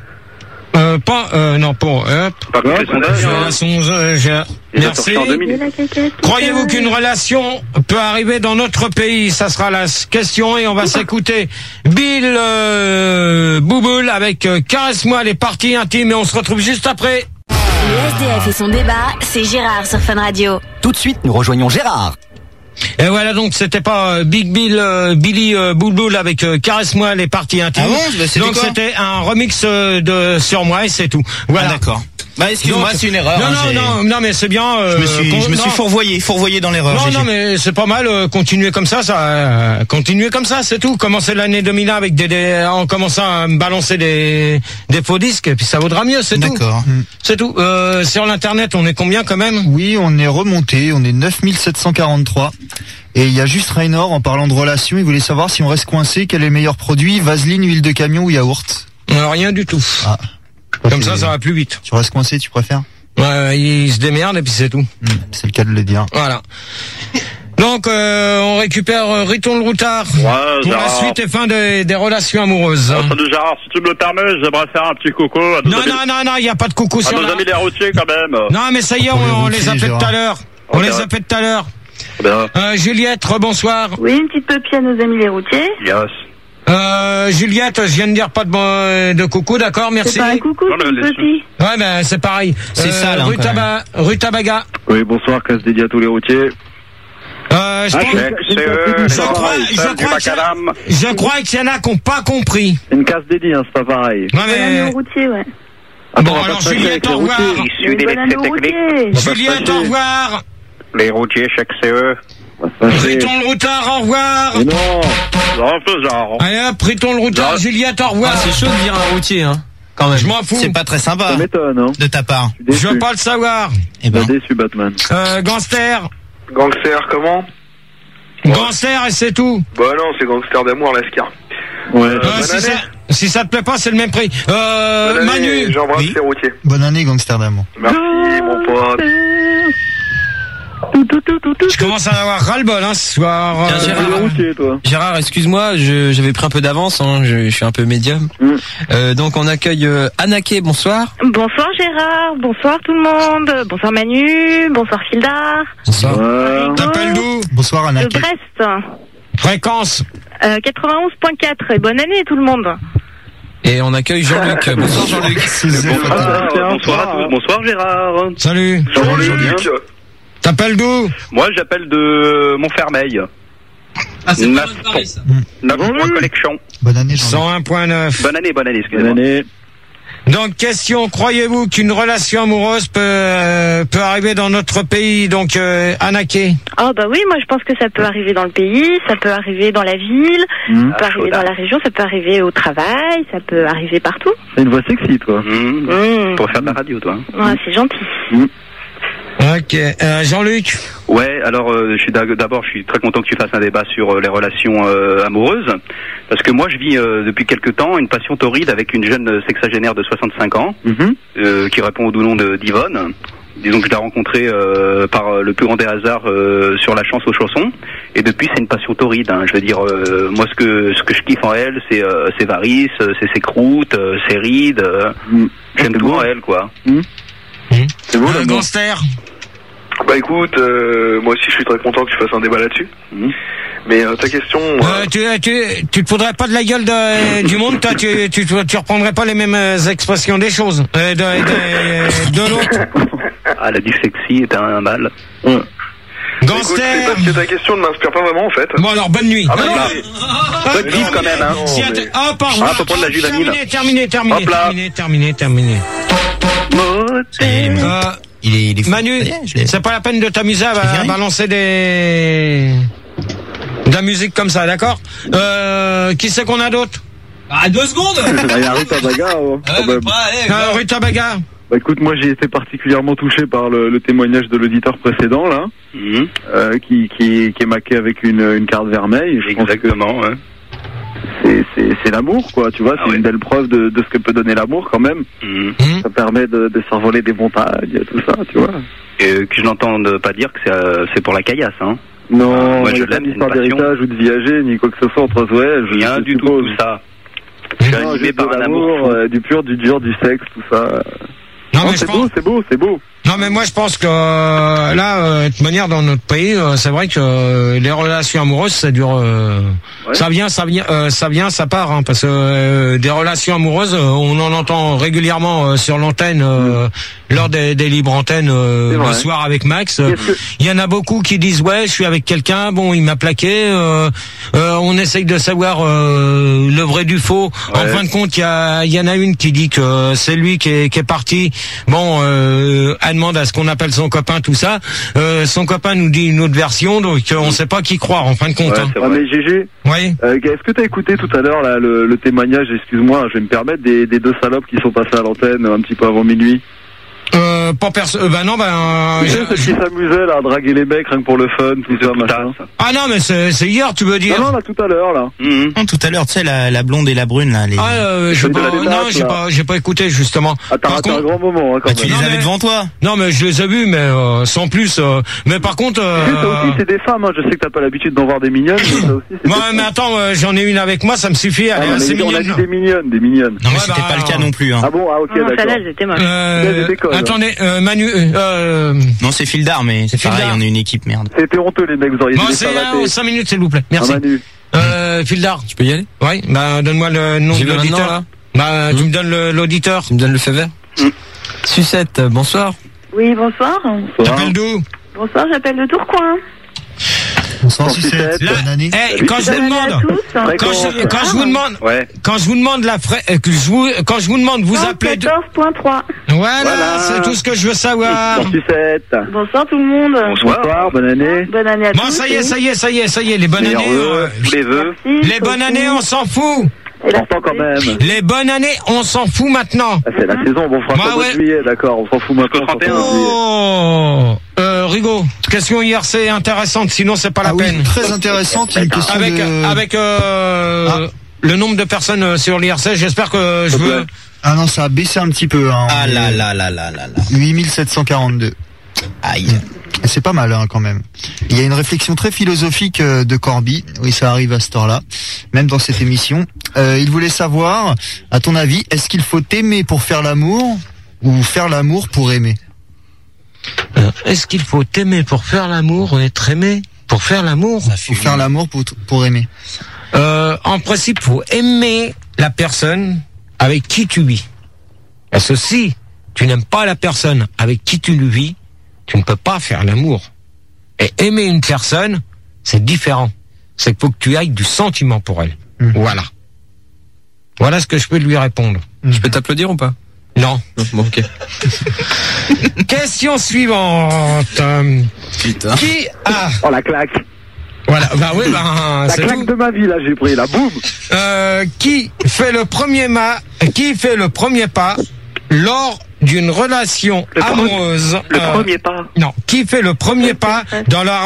Merci. Croyez-vous qu'une relation peut arriver dans notre pays? Ça sera la question et on va s'écouter Bill Bouboule avec Caresse-moi les parties intimes et on se retrouve juste après. Le SDF et son débat, c'est Gérard sur Fun Radio. Tout de suite, nous rejoignons Gérard. Et voilà, donc c'était pas Billy Boulboul avec Caresse-moi les parties intimes. Ah bon, donc c'était un remix sur moi et c'est tout. Voilà. Ah, d'accord. Excuse-moi, c'est une erreur. Non, mais c'est bien. Je me suis fourvoyé dans l'erreur. Non, mais c'est pas mal. Continuer comme ça, c'est tout. Commencer l'année 2001 avec en commençant à me balancer des faux disques, et puis ça vaudra mieux, c'est tout. D'accord. C'est tout. Sur l'internet, on est combien quand même? Oui, on est remonté. On est 9743. Et il y a juste Raynor en parlant de relations. Il voulait savoir si on reste coincé, quel est le meilleur produit, vaseline, huile de camion ou yaourt? Rien du tout. Ah. Comme ça va plus vite. Tu restes coincé, tu préfères? Ouais, il se démerde et puis c'est tout. C'est le cas de le dire. Voilà. Donc, on récupère Riton le Routard pour la suite et fin des relations amoureuses. Salut Gérard, si tu me le permets, j'aimerais faire un petit coucou à nos amis. Non, il n'y a pas de coucou sur nos amis les routiers quand même. Non, mais ça y est, on les a fait tout à l'heure. On les a fait tout à l'heure. Juliette, rebonsoir. Oui, une petite pupille à nos amis les routiers. Yes. Juliette, je viens de dire pas de coucou, d'accord, merci. C'est pas un coucou, c'est une petit. Ouais, c'est pareil. C'est ça, là. Rue Tabaga. Oui, bonsoir, casse dédié à tous les routiers. Je crois qu'il y en a qui n'ont pas compris. Une casse dédiée, c'est pas pareil. Ouais, mais routier, ouais. Bon, alors Juliette, au revoir. Issu des lycées techniques. Juliette, au revoir. Les routiers, chaque CE. Pritons le routard, au revoir. Non, allez hop, pritons le routard, Juliette, au revoir. C'est chaud de dire un routier, hein. Quand même. Je m'en fous. C'est pas très sympa. Ça m'étonne, hein. De ta part. Je veux pas le savoir. Eh ben. Déçu, Batman. Gangster. Gangster, comment? Gangster et c'est tout. Bah non, c'est Gangster d'amour, Lascar. Ouais. Si ça te plaît pas, c'est le même prix. Manu. J'embrasse les routiers. Bonne année, Gangster d'amour. Merci, mon pote. Je commence à en avoir ras-le-bol, hein, ce soir. Gérard, excuse-moi, j'avais pris un peu d'avance, hein, je suis un peu médium. Donc on accueille Anaké, bonsoir. Bonsoir Gérard, bonsoir tout le monde, bonsoir Manu, bonsoir Fildar. Bonsoir. T'appelles d'où? Bonsoir Anaké. De Brest. Fréquence 91.4 et bonne année tout le monde. Et on accueille Jean-Luc. Bonsoir Jean-Luc. Bonsoir à tous, bonsoir Gérard. Salut. Jean-Luc. T'appelles d'où? Moi j'appelle de Montfermeil. Ah, c'est pas Paris, ça. 9 collection. Bonne année, 101.9. Bonne année, excusez-moi. Bonne année. Donc, question, croyez-vous qu'une relation amoureuse peut arriver dans notre pays, donc Anaké? Ah bah oui, moi je pense que ça peut arriver dans le pays, ça peut arriver dans la ville, ça peut arriver dans la région, ça peut arriver au travail, ça peut arriver partout. C'est une voix sexy, toi. Pour faire de la radio, toi. Ouais, c'est gentil. Ok, Jean-Luc. Ouais, alors d'abord je suis très content que tu fasses un débat sur les relations amoureuses, parce que moi je vis depuis quelque temps une passion torride avec une jeune sexagénaire de 65 ans qui répond au doux nom d'Yvonne. Disons que je l'ai rencontrée par le plus grand des hasards sur la chance aux chaussons, et depuis c'est une passion torride, hein. Je veux dire, moi ce que je kiffe en elle, c'est ses varices, c'est ses croûtes, ses rides, j'aime tout en elle, quoi. C'est beau, Gangster. Bah écoute, moi aussi je suis très content que tu fasses un débat là-dessus. Mais ta question... tu te foudrais pas de la gueule du monde, toi, tu reprendrais pas les mêmes expressions des choses, de l'autre. Ah, la dyslexie est un mal. Gangster. Écoute, c'est parce que ta question ne m'inspire pas vraiment en fait. Bon alors, bonne nuit. Bonne nuit quand même, hein. Pardon. Faut prendre la juvanine. Terminé. Il est Manu, c'est pas la peine de t'amuser à balancer de la musique comme ça, d'accord? Qui c'est qu'on a d'autre? Ah, 2 secondes. Il y a Rita Baga, Rita Baga. Bah écoute, moi j'ai été particulièrement touché par le témoignage de l'auditeur précédent là, qui est maqué avec une carte vermeille. Exactement, ouais. C'est l'amour, quoi, tu vois, c'est une belle preuve de ce que peut donner l'amour quand même. Ça permet de s'envoler des montagnes, tout ça, tu vois. Et que je n'entende pas dire que c'est pour la caillasse, hein. Non, moi je l'aime, ni par d'héritage ou de viager, ni quoi que ce soit entre ouais. Rien du tout ça. Je suis animé par un amour du pur, du dur, du sexe, tout ça. Non, mais c'est beau. Non, mais moi je pense que là, de toute manière, dans notre pays, c'est vrai que les relations amoureuses, ça dure, ça vient, ça part, hein, parce que des relations amoureuses, on en entend régulièrement sur l'antenne, lors des libres antennes le soir avec Max. Il y en a beaucoup qui disent ouais, je suis avec quelqu'un, bon, il m'a plaqué. On essaye de savoir le vrai du faux. En fin de compte, il y en a une qui dit que c'est lui qui est parti. Bon, elle demande à ce qu'on appelle son copain, tout ça. Son copain nous dit une autre version, donc on sait pas qui croire en fin de compte. Mais GG, est-ce que t'as écouté tout à l'heure là le témoignage, excuse-moi, je vais me permettre, des 2 salopes qui sont passées à l'antenne un petit peu avant minuit? Pas personne. Bah non, qui s'amusait là à draguer les mecs rien que pour le fun, tout ça, machin. Ah non, mais c'est hier, tu veux dire? Non, là, tout à l'heure, là. Non, tout à l'heure, tu sais, la blonde et la brune, là. J'ai pas écouté, justement. Ah, t'as raté un grand moment, hein, quand même. Tu les avais devant toi? Non, mais je les ai vus, mais sans plus. Mais par contre. Ça aussi, c'est des femmes, hein. Je sais que t'as pas l'habitude d'en voir des mignonnes, mais ça aussi, c'est. Ouais, mais attends, j'en ai une avec moi, ça me suffit. Elle est assez mignonne. On a dit des mignonnes. Non, mais c'était pas le cas non plus, hein. Ah bon, ok, d'accord. Celle-là, elles étaient moches. Attendez, Manu, non, c'est Fildar, mais c'est pareil, on est une équipe, merde. C'était honteux, les mecs, vous auriez dû c'est 5 minutes, s'il vous plaît. Merci. Fildar. Tu peux y aller? Oui, donne-moi le nom de l'auditeur. Tu me donnes l'auditeur. Tu me donnes le feu vert? Sucette, bonsoir. Oui, bonsoir. T'appelles d'où? Bonsoir, j'appelle de Tourcoing. Bonsoir Sucette, bonne année. Quand je vous demande quand je vous demande vous appelez 14.3. Voilà, c'est tout ce que je veux savoir. Bonsoir Sucette. Bonsoir tout le monde. Bonsoir, bonne année. Bonne année à tous. Bon, ça y est, les bonnes années. Les vœux. Les bonnes années, on s'en fout. Pourtant quand même. Les bonnes années, on s'en fout maintenant. C'est la saison, bon, on fera ça au mois de juillet, d'accord, on s'en fout maintenant. Rigaud, question IRC intéressante, sinon c'est pas la peine. Très intéressante, une question avec le nombre de personnes sur l'IRC, j'espère que je veux... Ah non, ça a baissé un petit peu. Hein, 8742. Aïe. C'est pas mal quand même. Il y a une réflexion très philosophique de Corby. Oui, ça arrive à cette heure-là, même dans cette émission. Il voulait savoir, à ton avis, est-ce qu'il faut aimer pour faire l'amour ou faire l'amour pour aimer? Est-ce qu'il faut aimer pour faire l'amour ou être aimé pour faire l'amour? Ou faire l'amour pour aimer? En principe, faut aimer la personne avec qui tu vis. Parce que si tu n'aimes pas la personne avec qui tu vis, tu ne peux pas faire l'amour. Et aimer une personne, c'est différent. C'est qu'il faut que tu ailles du sentiment pour elle. Voilà. Voilà ce que je peux lui répondre. Je peux t'applaudir ou pas? Non. Bon, ok. Question suivante. Putain. Qui a... Oh, la claque. Voilà, bah oui, la c'est claque tout. de ma vie, là, j'ai pris, la boum. Qui fait le premier pas lors d'une relation amoureuse? Le premier pas. Non, qui fait le premier pas dans la...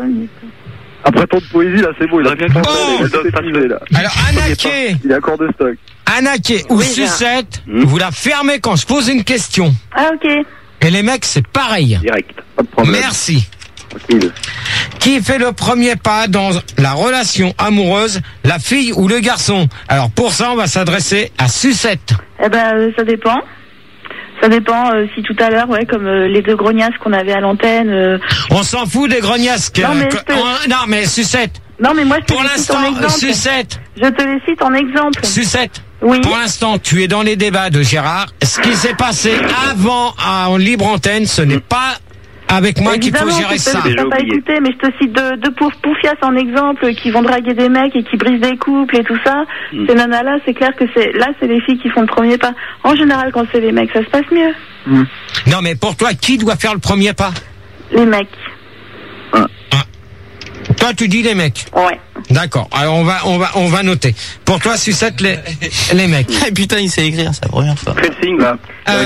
Après tant de poésie, là, c'est beau, il a bien compris. Alors, Anaké. Il est accord de stock. Anaké ou Sucette, vous la fermez quand je pose une question. Ah, ok. Et les mecs, c'est pareil. Direct. Pas de problème. Merci. Tranquille. Qui fait le premier pas dans la relation amoureuse, la fille ou le garçon? Alors, pour ça, on va s'adresser à Sucette. Eh ben, ça dépend. Ça dépend si tout à l'heure, comme les deux grognasses qu'on avait à l'antenne. On s'en fout des grognasses. Non, mais Sucette. Non, mais moi, je te pour l'instant, Sucette. Je te les cite en exemple. Sucette. Oui. Pour l'instant, tu es dans les débats de Gérard. Ce qui s'est passé avant en libre antenne, ce n'est pas avec moi qu'il faut gérer ça. Je n'ai pas écouté, mais je te cite deux poufias en exemple qui vont draguer des mecs et qui brisent des couples et tout ça. Ces nanas-là, c'est clair que c'est les filles qui font le premier pas. En général, quand c'est les mecs, ça se passe mieux. Non, mais pour toi, qui doit faire le premier pas? Les mecs. Toi, tu dis les mecs. Ouais. D'accord. Alors on va noter. Pour toi, Sucette, les mecs. Ah, putain, il sait écrire, c'est la première fois. Quel signe là?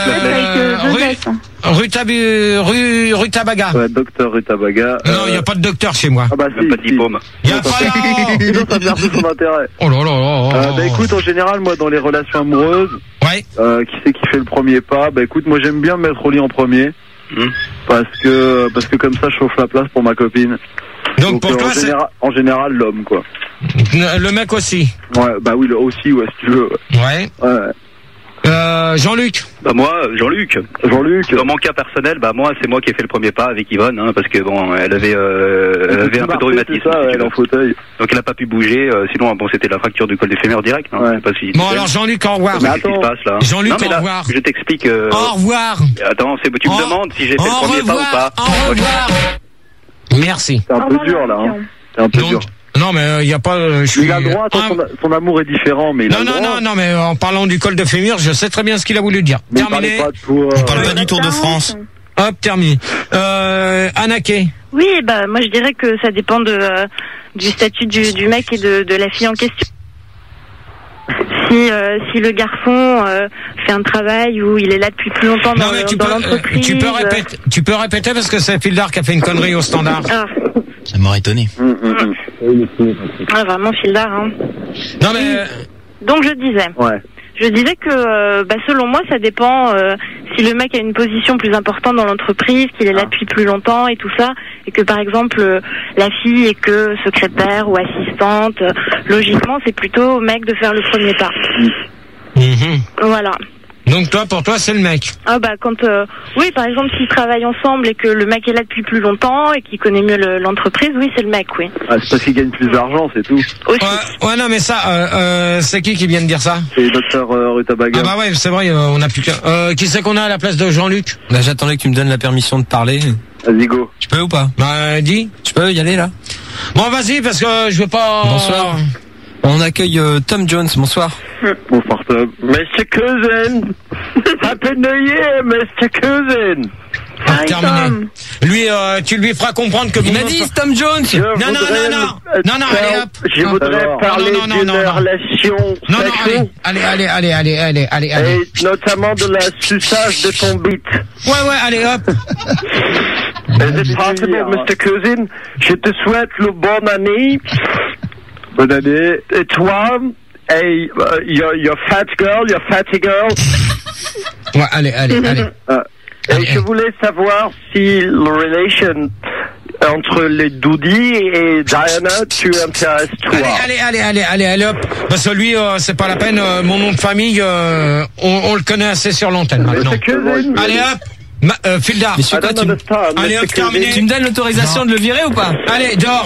Rutabaga. Ouais, docteur Rutabaga. Non, il n'y a pas de docteur chez moi. Ah bah si, pas de diplôme. Il n'y a pas de... Sinon, ça perd tout son intérêt. Oh là là. Bah écoute, en général, moi, dans les relations amoureuses, qui c'est qui fait le premier pas? Bah écoute, moi, j'aime bien me mettre au lit en premier. Parce que comme ça, je chauffe la place pour ma copine. Donc pour toi, en général, l'homme, quoi. Le mec aussi. Ouais, bah oui, aussi, ouais, si tu veux. Ouais. Jean-Luc. Bah moi, Jean-Luc. Dans mon cas personnel, bah moi, c'est moi qui ai fait le premier pas avec Yvonne, hein, parce que bon, elle avait un peu de rhumatisme. Ça, elle est en fauteuil. Donc elle n'a pas pu bouger. Sinon, bon, c'était la fracture du col des fémurs direct. Hein, ouais. Je sais pas si bon alors Jean-Luc, au revoir. Qu'est-ce qui se passe là? Jean-Luc, au revoir. Je t'explique. Au revoir. Attends, tu me demandes si j'ai fait le premier pas ou pas. Au revoir. Merci. C'est un peu dur là. Hein. C'est un peu dur. Non mais il y a pas. Il a droit. Son amour est différent, mais non mais en parlant du col de fémur, je sais très bien ce qu'il a voulu dire. Mais terminé. On parle pas du Tour de France. Hop, terminé. Anaké. Oui, bah moi je dirais que ça dépend du statut du mec et de la fille en question. Si le garçon fait un travail où il est là depuis plus longtemps dans l'entreprise. Tu peux répéter parce que c'est Fildar qui a fait une connerie au standard. Ah. Ça m'aurait étonné. Ah, vraiment Fildar, hein. Non mais. Donc je disais. Ouais. Je disais que, selon moi, ça dépend si le mec a une position plus importante dans l'entreprise, qu'il est là depuis plus longtemps et tout ça, et que par exemple la fille est que secrétaire ou assistante. Logiquement, c'est plutôt au mec de faire le premier pas. Voilà. Donc pour toi, c'est le mec. Ah bah oui, par exemple, s'ils travaillent ensemble et que le mec est là depuis plus longtemps et qu'il connaît mieux l'entreprise, oui, c'est le mec, oui. Ah, c'est parce qu'il gagne plus d'argent, c'est tout. Aussi. Ouais, non, mais ça, c'est qui vient de dire ça? C'est le docteur Rutabaga. Ah bah ouais, c'est vrai, on a plus qu'un. Qui c'est qu'on a à la place de Jean-Luc? Là, j'attendais que tu me donnes la permission de parler. Vas-y, go. Tu peux ou pas? Bah, dis. Tu peux y aller là? Bon, vas-y, parce que je veux pas... Bonsoir. On accueille Tom Jones, bonsoir. Bonsoir Tom. Mr. Cousin. Happy New Year, Mr. Cousin. Terminé. Lui, tu lui feras comprendre que... Il m'a dit Tom Jones. Non, allez hop. Je voudrais parler d'une relation sexuelle. Allez. Et notamment de la suçage de ton bite. Ouais, allez hop. Is it possible, Mr. Cousin? Je te souhaite le bonne année. Bonne année. Et toi, et your fat girl, your fatty girl. Ouais, allez. Et je voulais savoir si la relation entre les Doudi et Diana, tu intéresses toi. Allez, hop. Parce que lui, c'est pas la peine, mon nom de famille, on le connaît assez sur l'antenne maintenant. Allez, hop. Fildar. Allez, hop, terminé. Tu me donnes l'autorisation de le virer ou pas? Allez, dehors.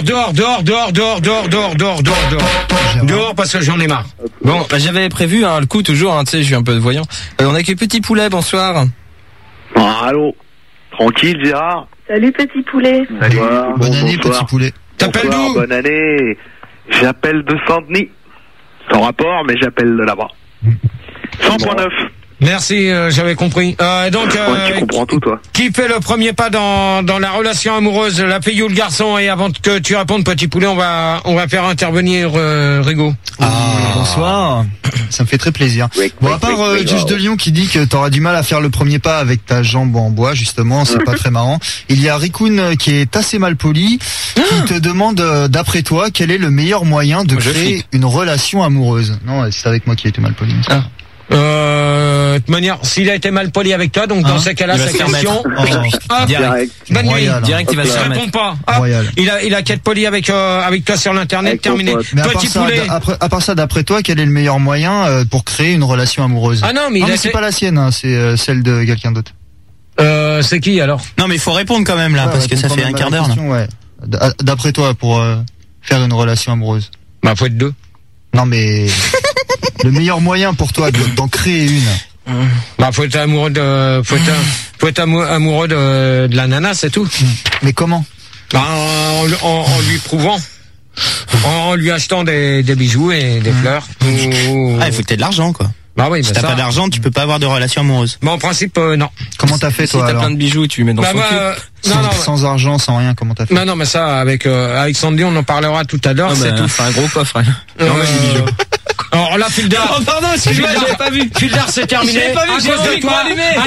Dehors, parce que j'en ai marre. Bon, bah, j'avais prévu, le coup, toujours, tu sais, je suis un peu voyant. On a que Petit Poulet, bonsoir. Allô. Tranquille, Gérard. Salut, Petit Poulet. Salut. Bonne année, Petit Poulet. T'appelles d'où? Bonne année. J'appelle de Saint-Denis. Sans rapport, mais j'appelle de là-bas. 100.9. Merci, j'avais compris. Donc, tu comprends tout, toi. Qui fait le premier pas dans la relation amoureuse, la fille ou le garçon? Et avant que tu répondes, Petit Poulet, on va faire intervenir Rigaud. Bonsoir. Ça me fait très plaisir. Bon, à part Juge de Lyon qui dit que t'auras du mal à faire le premier pas avec ta jambe en bois, justement, c'est pas très marrant. Il y a Rikun qui est assez mal poli, qui te demande, d'après toi, quel est le meilleur moyen de créer une relation amoureuse? Non, c'est avec moi qui ai été mal poli. De toute manière, s'il a été mal poli avec toi, donc dans ces cas-là, sa question, bonne nuit. Direct, il va se répond pas. Il a qu'à être poli avec toi sur l'internet, terminé. Petit Poulet. À part ça, d'après toi, quel est le meilleur moyen pour créer une relation amoureuse? Ah non, mais c'est pas la sienne, c'est celle de quelqu'un d'autre. C'est qui alors? Non, mais il faut répondre quand même là, parce que ça fait un quart d'heure. Ouais. D'après toi, pour faire une relation amoureuse. Bah, faut être deux. Non, mais le meilleur moyen pour toi d'en créer une. Bah, faut être amoureux amoureux de la nana, c'est tout. Mais comment? Bah, en lui prouvant. En lui achetant des bijoux et des fleurs. Il faut que t'aies de l'argent, quoi. Bah oui, si t'as pas d'argent, tu peux pas avoir de relation amoureuse. Bah, en principe, non. Comment t'as fait, toi? Si t'as plein de bijoux, tu mets dans son cul. Sans argent, sans rien, comment t'as fait? Non, mais ça, avec Sandy, on en parlera tout à l'heure, c'est tout. C'est un gros coffre, hein. Alors là, Fildar. Oh, pardon, excuse-moi, j'avais pas vu. Fildar, c'est terminé. J'avais pas vu, j'ai envie de toi.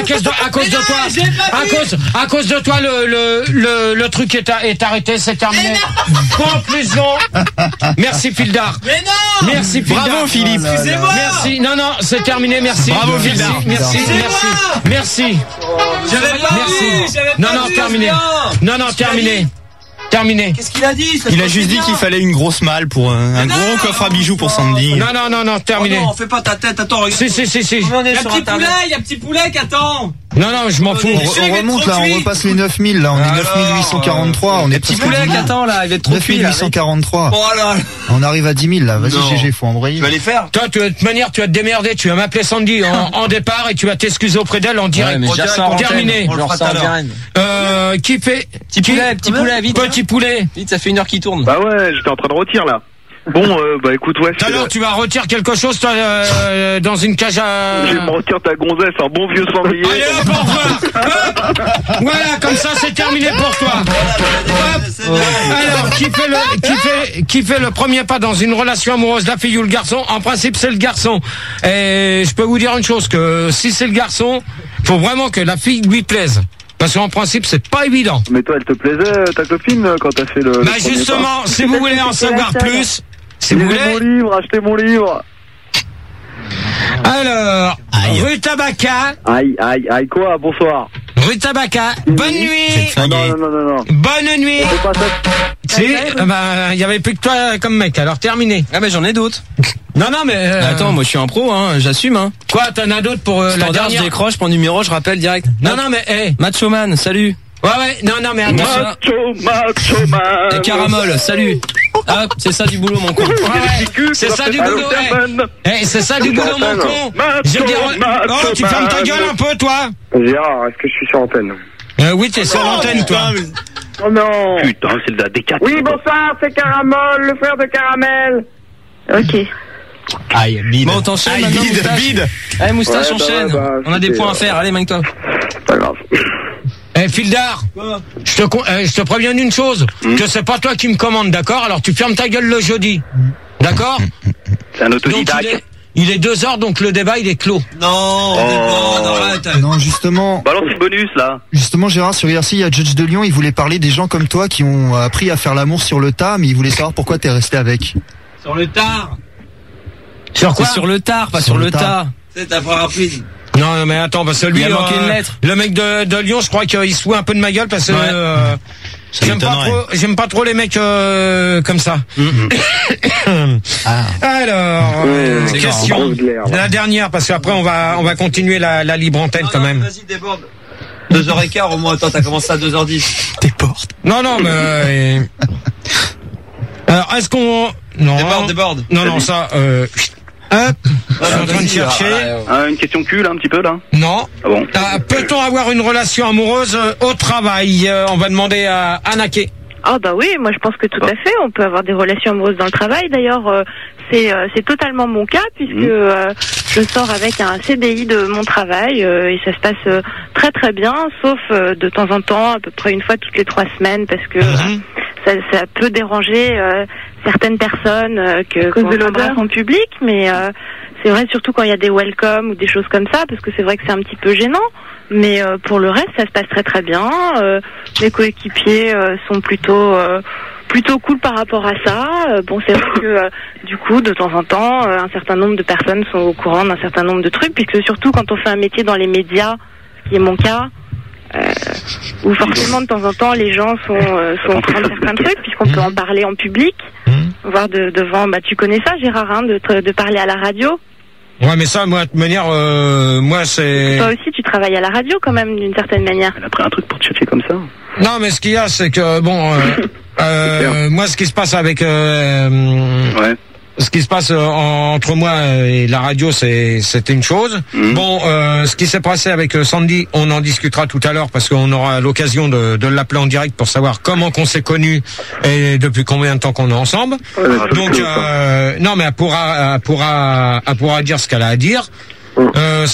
À cause de toi, le truc est arrêté, c'est terminé. Conclusion. Merci, Fildar. Mais non! Merci, Fildar. Bravo, Philippe. Excusez-moi. Merci. Non, c'est terminé, merci. Bravo, Fildar. Merci. J'avais pas vu. Non, terminé. Non, terminé. Terminé. Qu'est-ce qu'il a dit? Il a juste dit qu'il fallait une grosse malle pour un gros coffre à bijoux pour Sandy. Non, terminé. Oh non, fais pas ta tête, attends, regarde. Si. Il y a petit poulet qui attend. Non, je m'en fous. On remonte là, on repasse les 9000 là, on est 9843, on est petit poulet qui attend là, il va être trop cuit. 9843. On arrive à 10 000 là, vas-y GG, faut embrayer. Tu vas les faire. Toi, de toute manière, tu vas te démerder, tu vas m'appeler Sandy en départ et tu vas t'excuser auprès d'elle en direct. Terminé. Qui fait? Petit poulet, vite. Petit poulet. Vite, ça fait 1 heure qu'il tourne. Bah ouais, j'étais en train de retirer là. Bon, bah écoute, ouais. Alors, tu vas retirer quelque chose, toi, dans une cage à... Je vais me retirer ta gonzesse, un bon vieux sanglier. Allez, hop, au revoir. Voilà, comme ça, c'est terminé pour toi. Alors, qui fait le premier pas dans une relation amoureuse, la fille ou le garçon? En principe, c'est le garçon. Et je peux vous dire une chose, que si c'est le garçon, faut vraiment que la fille lui plaise. Parce qu'en principe, c'est pas évident. Mais toi, elle te plaisait, ta copine, quand t'as fait le... Bah justement, si vous voulez en savoir plus... Si vous voulez... Achetez mon livre. Alors, rue Tabaca. Aïe, quoi? Bonsoir. Rue Tabaca. Bonne nuit. Non. Bonne nuit. Si, il y avait plus que toi comme mec, alors terminé. Ah, mais j'en ai d'autres. Non, mais... Attends, moi je suis un pro, j'assume, Quoi, t'en as d'autres pour la dernière? Je décroche, je prends le numéro, je rappelle direct. Non, mais, hey. Macho Man, salut. Ouais, non, mais attention. Macho Man. Et Caramol, salut. Ah, c'est ça du boulot, mon con. C'est ça du boulot, c'est ça du boulot, mon con. Je veux dire... Oh, tu fermes ta gueule un peu, toi. Gérard, est-ce que je suis sur antenne? Oui, t'es sur l'antenne, toi. Oh non. Putain, c'est le D4. Oui, bonsoir, c'est Caramel, le frère de Caramel. Ok. Aïe, bide. Bon, on t'enchaîne maintenant, Moustache. Allez, Moustache, enchaîne. On a des points à faire. Allez, Mike-toi. Pas grave. Eh, Fildar, je te préviens d'une chose, que c'est pas toi qui me commande, d'accord? Alors tu fermes ta gueule le jeudi, d'accord? C'est un autodidacte. Il est 2h, donc le débat il est clos. Non, arrête. Non, justement. Balance le bonus là. Justement, Gérard, sur IRC, il y a Judge de Lyon, il voulait parler des gens comme toi qui ont appris à faire l'amour sur le tas, mais il voulait savoir pourquoi t'es resté avec. Sur le tard. Sur quoi? C'est sur le tard, pas sur le tas. C'est ta phrase rapide. Non, mais attends, parce que lui, il a manqué une lettre. Le mec de Lyon, je crois qu'il se fout un peu de ma gueule parce que j'aime pas trop les mecs comme ça. Alors, question. La dernière, parce qu'après on va continuer la libre antenne quand même. Vas-y, déborde. 2h15 au moins. Attends, t'as commencé à 2h10. Déborde. Non, mais. Alors, est-ce qu'on. Non. Déborde. Non, ça. Hop, je suis en train de chercher. Une question cul là, un petit peu là. Non. Ah bon. Peut-on avoir une relation amoureuse au travail? On va demander à Anaké. Ah bah oui, moi je pense que tout à fait, on peut avoir des relations amoureuses dans le travail. D'ailleurs, c'est totalement mon cas puisque je sors avec un CDI de mon travail et ça se passe très très bien, sauf de temps en temps, à peu près une fois toutes les 3 semaines, parce que ça peut déranger certaines personnes qu'on s'embrasse en public, mais c'est vrai surtout quand il y a des welcome ou des choses comme ça, parce que c'est vrai que c'est un petit peu gênant. Mais pour le reste, ça se passe très très bien. Mes coéquipiers sont plutôt cool par rapport à ça. Bon, c'est vrai que du coup, de temps en temps, un certain nombre de personnes sont au courant d'un certain nombre de trucs, puisque surtout quand on fait un métier dans les médias, ce qui est mon cas, où forcément de temps en temps les gens sont au courant de certains trucs, puisqu'on peut en parler en public, voire devant. Bah, tu connais ça, Gérard, hein, de parler à la radio. Ouais, mais ça, moi, de toute manière, moi, c'est... Toi aussi, tu travailles à la radio, quand même, d'une certaine manière. Elle a pris un truc pour te chercher comme ça. Non, mais ce qu'il y a, c'est que, bon, moi, ce qui se passe avec... Ce qui se passe entre moi et la radio, c'était une chose. Bon, ce qui s'est passé avec Sandy, on en discutera tout à l'heure parce qu'on aura l'occasion de l'appeler en direct pour savoir comment qu'on s'est connus et depuis combien de temps qu'on est ensemble. Donc, non, mais elle pourra dire ce qu'elle a à dire. Elle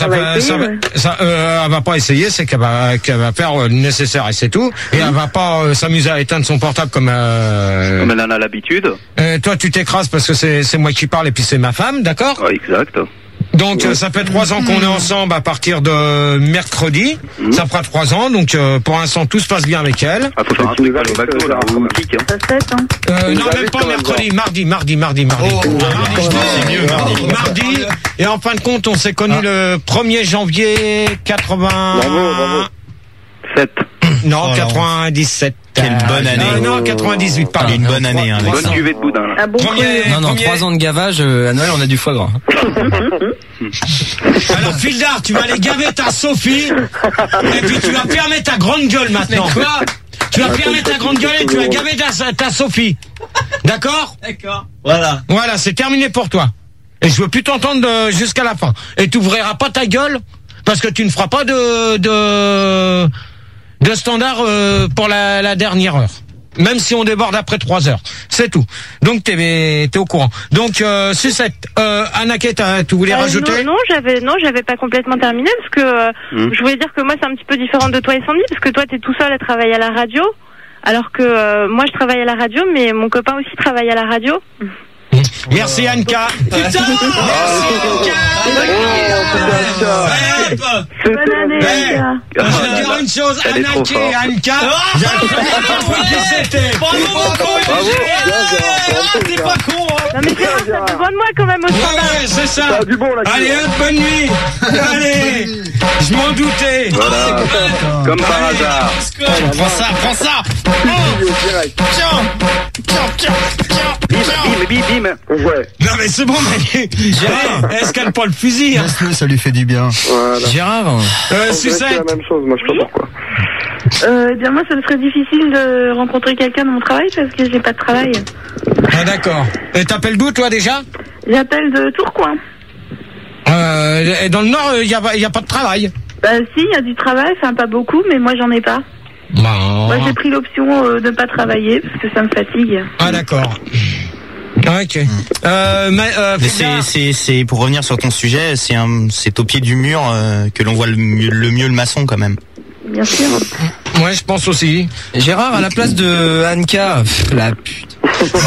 va pas essayer, c'est qu'elle va faire le nécessaire et c'est tout. Et elle va pas s'amuser à éteindre son portable comme elle en a l'habitude. Toi, tu t'écrases parce que c'est moi qui parle et puis c'est ma femme, d'accord? Ouais, exact. Donc ça fait 3 ans qu'on est ensemble à partir de mercredi. Ça fera 3 ans, donc pour l'instant tout se passe bien avec elle. Ah, faut faire un truc au McDo là, ou clic. Non, même pas mercredi, mardi. Mardi, et en fin de compte, on s'est connus le 1er janvier 7. Non, 97. Quelle bonne année. Non, 98, pardon. Une bonne année, hein. Bonne cuvée de boudin. Ah bon? Non, 3 ans de gavage, à Noël, on a du foie gras. Alors, Fildar, tu vas aller gaver ta Sophie, et puis tu vas fermer ta grande gueule maintenant. Quoi? Tu vas fermer ta grande gueule et tu vas gaver ta Sophie. D'accord? D'accord. Voilà, c'est terminé pour toi. Et je veux plus t'entendre jusqu'à la fin. Et tu ouvriras pas ta gueule, parce que tu ne feras pas de standard pour la dernière heure. Même si on déborde après 3 heures. C'est tout. Donc t'es au courant. Donc Sucette, Anaké, tu voulais rajouter? Non, j'avais pas complètement terminé parce que je voulais dire que moi c'est un petit peu différent de toi et Sandy, parce que toi t'es tout seul à travailler à la radio, alors que moi je travaille à la radio, mais mon copain aussi travaille à la radio. Merci Anka. Putain, merci Anka. Bonne année, Anka. Je vais dire une chose, Anaké et Anka, j'avais pas compris qui c'était. Bravo, t'es pas con, hein. Non mais Gérard, t'as besoin de moi quand même au standard. Ouais, c'est ça. Allez, bonne nuit. Allez, je m'en doutais. Voilà. Comme par hasard. Prends ça. Bim. Ouais. Non mais c'est bon, mais Gérard, est-ce qu'elle prend le fusil, hein? Laisse-le, ça lui fait du bien. Voilà. Gérard, C'est la même chose, moi je sais pas pourquoi. Eh bien, moi, ça serait difficile de rencontrer quelqu'un dans mon travail parce que j'ai pas de travail. Ah d'accord. Et t'appelles d'où toi déjà? J'appelle de Tourcoing. Et dans le Nord, il y a pas de travail. Bah si, il y a du travail, enfin pas beaucoup, mais moi j'en ai pas. Moi, j'ai pris l'option de ne pas travailler parce que ça me fatigue. Ah, d'accord. Ok. C'est pour revenir sur ton sujet, c'est au pied du mur que l'on voit le mieux le maçon quand même. Bien sûr. Ouais, je pense aussi. Gérard, à la place de Anka, la pute.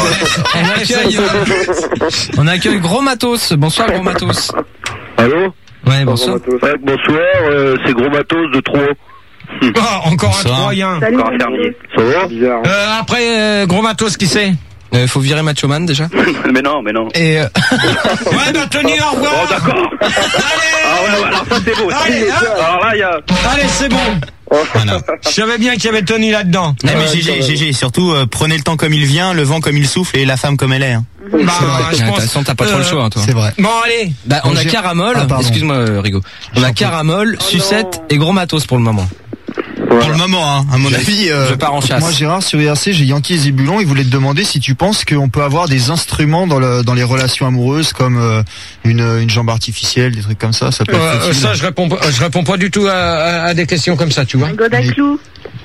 On accueille Gros Matos. Bonsoir Gros Matos. Allô? Ouais, bonsoir. Bonsoir, c'est Gros Matos de Troyes. Encore un Troyen. Salut, ça va? Bizarre. Après, Gros Matos, qui c'est? Faut virer Macho Man déjà. mais non. Et ouais, bah Tony, au revoir. Oh, d'accord. Allez. Alors ça c'est beau. Allez, alors là, il y a... Allez, c'est bon. Voilà. Je savais bien qu'il y avait Tony là-dedans. Non, mais GG, surtout, prenez le temps comme il vient, le vent comme il souffle et la femme comme elle est. Hein. Bah, je pense. T'as pas trop le choix, hein, toi. C'est vrai. Bon, allez. Bah, on a Caramol. Excuse-moi, Rigo. On a Caramol, Sucette et Gros Matos pour le moment. Pour le moment, hein, à mon avis, je pars en chasse. Moi, Gérard, sur IRC, j'ai Yankee et Zébulon. Ils voulaient te demander si tu penses qu'on peut avoir des instruments dans les relations amoureuses, comme une jambe artificielle, des trucs comme ça. Ça peut être utile. Ça, je réponds pas du tout à des questions comme ça, tu vois. Un godaclou.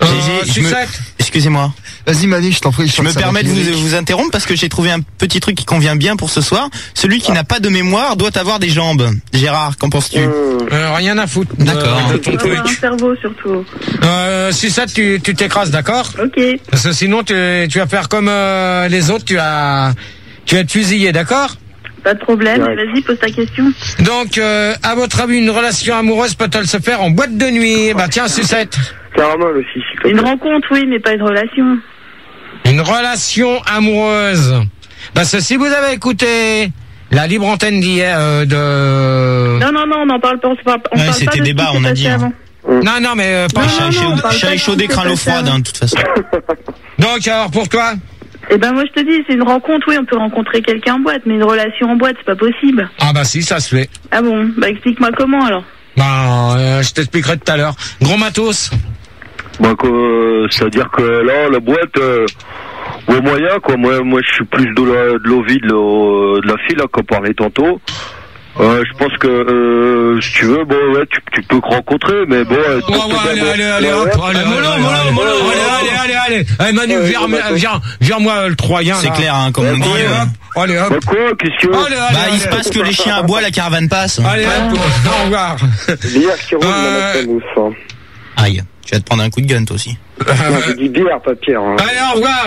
Excusez-moi. Vas-y, Manu, je t'en prie. Je me permets de vous interrompre parce que j'ai trouvé un petit truc qui convient bien pour ce soir. Celui qui n'a pas de mémoire doit avoir des jambes. Gérard, qu'en penses-tu? Rien à foutre. D'accord. De ton truc. Un cerveau surtout. Si ça, tu t'écrases, d'accord? Ok. Parce que sinon, tu vas faire comme les autres, tu vas être fusillé, d'accord? Pas de problème. Ouais. Vas-y, pose ta question. Donc, à votre avis, une relation amoureuse peut-elle se faire en boîte de nuit? Bah tiens, Sucette. Caramel aussi. Une rencontre, oui, mais pas une relation. Une relation amoureuse. Parce que si vous avez écouté la libre antenne d'hier de... Non, on n'en parle pas. On parle c'était pas de débat, ce qui on a s'est dit. passé avant. Non, mais pas chat échaudé, craint l'eau froide, hein, de toute façon. Donc, alors, pour toi? Eh ben, moi, je te dis, c'est une rencontre, oui, on peut rencontrer quelqu'un en boîte, mais une relation en boîte, c'est pas possible. Ah bah si, ça se fait. Ah bon? Bah, explique-moi comment, alors. Bah, je t'expliquerai tout à l'heure. Gros Matos. Bah, c'est-à-dire que là, la boîte, au moyen, quoi. Moi, je suis plus de l'envie de la fille, là, qu'on parlait tantôt. Je pense que, si tu veux, bon, ouais, tu peux rencontrer, mais bon... Allez, Manu, viens-moi le Troyen. C'est clair, hein, comme on dit. Allez, hop. Bah quoi, qu'est-ce que... Bah, il se passe que les chiens aboient, la caravane passe. Allez, hop, au revoir. Bière qui roule dans notre mousse. Aïe, tu vas te prendre un coup de gun, toi aussi. J'ai dit bière, pas Pierre. Hein. Allez, au revoir.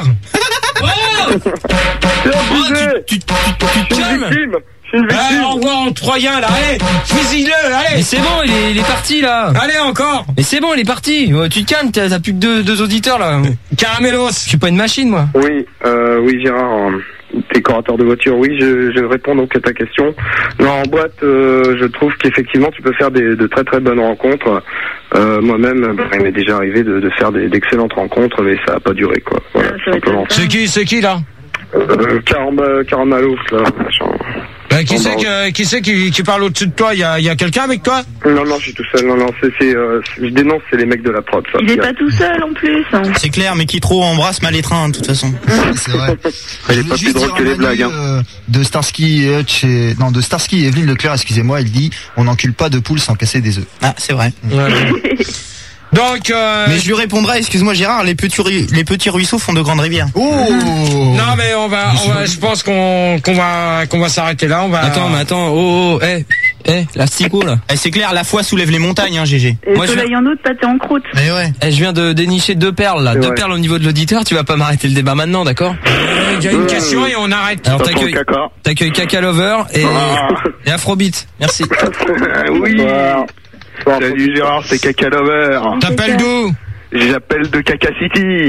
Tu calmes. Au revoir, Troyen, là, allez, fusille-le, allez. Mais c'est bon, il est parti, là. Allez, encore. Mais c'est bon, il est parti. Tu te calmes, t'as plus que deux auditeurs, là. Caramellos. Je suis pas une machine, moi. Oui, Gérard, décorateur de voiture, oui, je réponds donc à ta question. Non, en boîte, je trouve qu'effectivement, tu peux faire de très très bonnes rencontres. Moi-même, il m'est déjà arrivé de faire d'excellentes rencontres, mais ça a pas duré, quoi. Voilà, simplement. C'est qui, là? Caramalouf, là, machin. Qui c'est qui parle au-dessus de toi? Il y a quelqu'un avec toi? Non, je suis tout seul. Non, je dénonce, c'est les mecs de la prod, ça. Il est pas tout seul, en plus. C'est clair, mais qui trop embrasse mal étreint, de toute façon. C'est vrai. Il est pas plus drôle que les blagues, hein. De Starsky et Hutch de Starsky et Evelyne Leclerc, excusez-moi, il dit, on n'encule pas de poules sans casser des œufs. Ah, c'est vrai. Donc, mais je lui répondrai, excuse-moi Gérard, les petits ruisseaux font de grandes rivières. Oh non mais on va je pense qu'on va s'arrêter là, Attends, l'astico là. C'est clair, la foi soulève les montagnes, hein, GG. Et le soleil en août, pâté en croûte. Mais ouais. Je viens de dénicher 2 perles là, 2 perles au niveau de l'auditeur, tu vas pas m'arrêter le débat maintenant, d'accord? Il y a une question et on arrête. Alors t'accueilles Caca Lover et Afrobeat. Merci. Oui. Salut Gérard, c'est Caca Lover. T'appelles d'où? J'appelle de Caca City.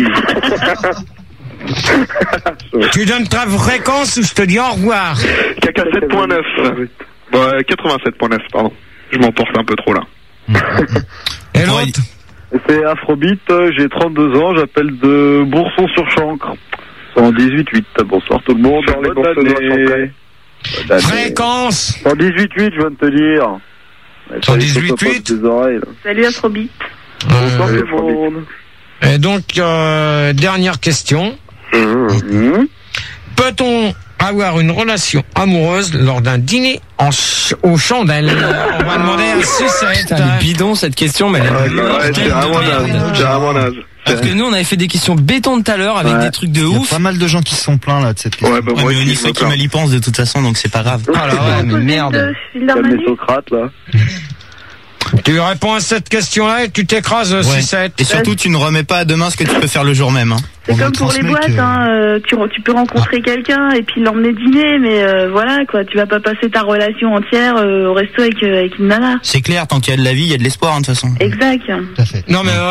Tu donnes ta fréquence ou je te dis au revoir? Caca 7.9. 87.9, pardon. Je m'emporte un peu trop là. Et l'autre? C'est Afrobeat, j'ai 32 ans, j'appelle de Bourson-sur-Chancre. 118.8. Bonsoir tout le monde. Fréquence 118.8, je viens de te dire. 118.8. Salut Afrobeat. Bonsoir tout le monde. Et donc, dernière question. Peut-on avoir une relation amoureuse lors d'un dîner aux chandelles? On va demander à Sucette. Elle est bidon cette question, mais c'est vraiment naze. Parce que nous, on avait fait des questions béton tout à l'heure avec des trucs de ouf. Il y a pas mal de gens qui se sont plaints là de cette question. Mais on y fait qui mal y pense de toute façon, donc c'est pas grave. Ah là, ouais, mais merde. Comme les Socrates, là. Tu réponds à cette question-là et tu t'écrases, Sucette. Et surtout, tu ne remets pas à demain ce que tu peux faire le jour même. Hein. C'est comme pour les boîtes, tu peux rencontrer quelqu'un et puis l'emmener dîner, mais voilà quoi, tu vas pas passer ta relation entière au resto avec une nana. C'est clair, tant qu'il y a de la vie, il y a de l'espoir de toute façon. Exact. Tout à fait. Non mais